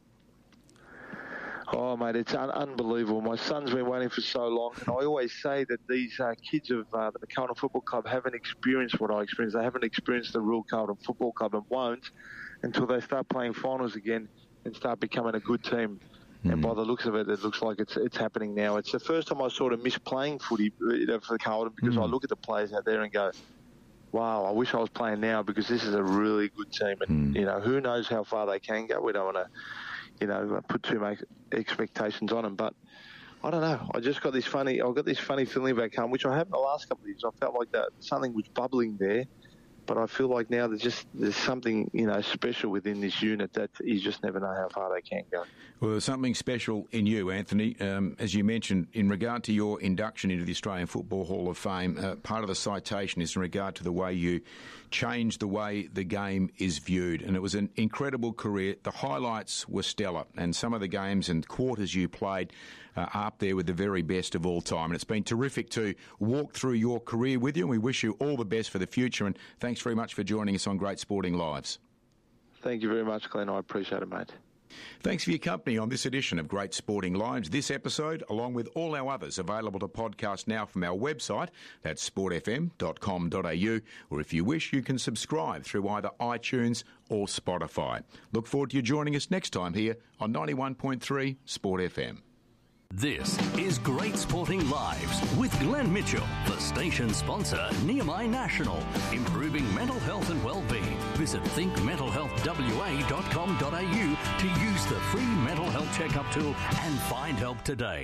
Speaker 1: Oh, mate, it's un- unbelievable. My son's been waiting for so long, and I always say that these uh, kids of uh, the Carlton Football Club haven't experienced what I experienced. They haven't experienced the real Carlton Football Club and won't until they start playing finals again and start becoming a good team. Mm. And by the looks of it, it looks like it's it's happening now. It's the first time I sort of miss playing footy, you know, for Carlton, because mm. I look at the players out there and go, wow, I wish I was playing now, because this is a really good team. And, mm. you know, who knows how far they can go. We don't want to... you know, put too many expectations on them. But I don't know. I just got this funny, I've got this funny feeling back home, which I have in the last couple of years. I felt like that something was bubbling there But I feel like now there's just there's something, you know, special within this unit that you just never know how far they can go.
Speaker 2: Well, there's something special in you, Anthony. Um, as you mentioned, in regard to your induction into the Australian Football Hall of Fame, uh, part of the citation is in regard to the way you changed the way the game is viewed. And it was an incredible career. The highlights were stellar, and some of the games and quarters you played uh, are up there with the very best of all time. And it's been terrific to walk through your career with you, and we wish you all the best for the future. And thanks very much for joining us on Great Sporting Lives.
Speaker 1: Thank you very much, Glenn. I appreciate it, mate.
Speaker 2: Thanks for your company on this edition of Great Sporting Lives. This episode, along with all our others, available to podcast now from our website, that's sport f m dot com dot a u, or if you wish, you can subscribe through either iTunes or Spotify. Look forward to you joining us next time here on ninety-one point three Sport F M.
Speaker 3: This is Great Sporting Lives with Glenn Mitchell, the station sponsor, Nehemiah National, improving mental health and well-being. Visit think mental health w a dot com dot a u to use the free mental health checkup tool and find help today.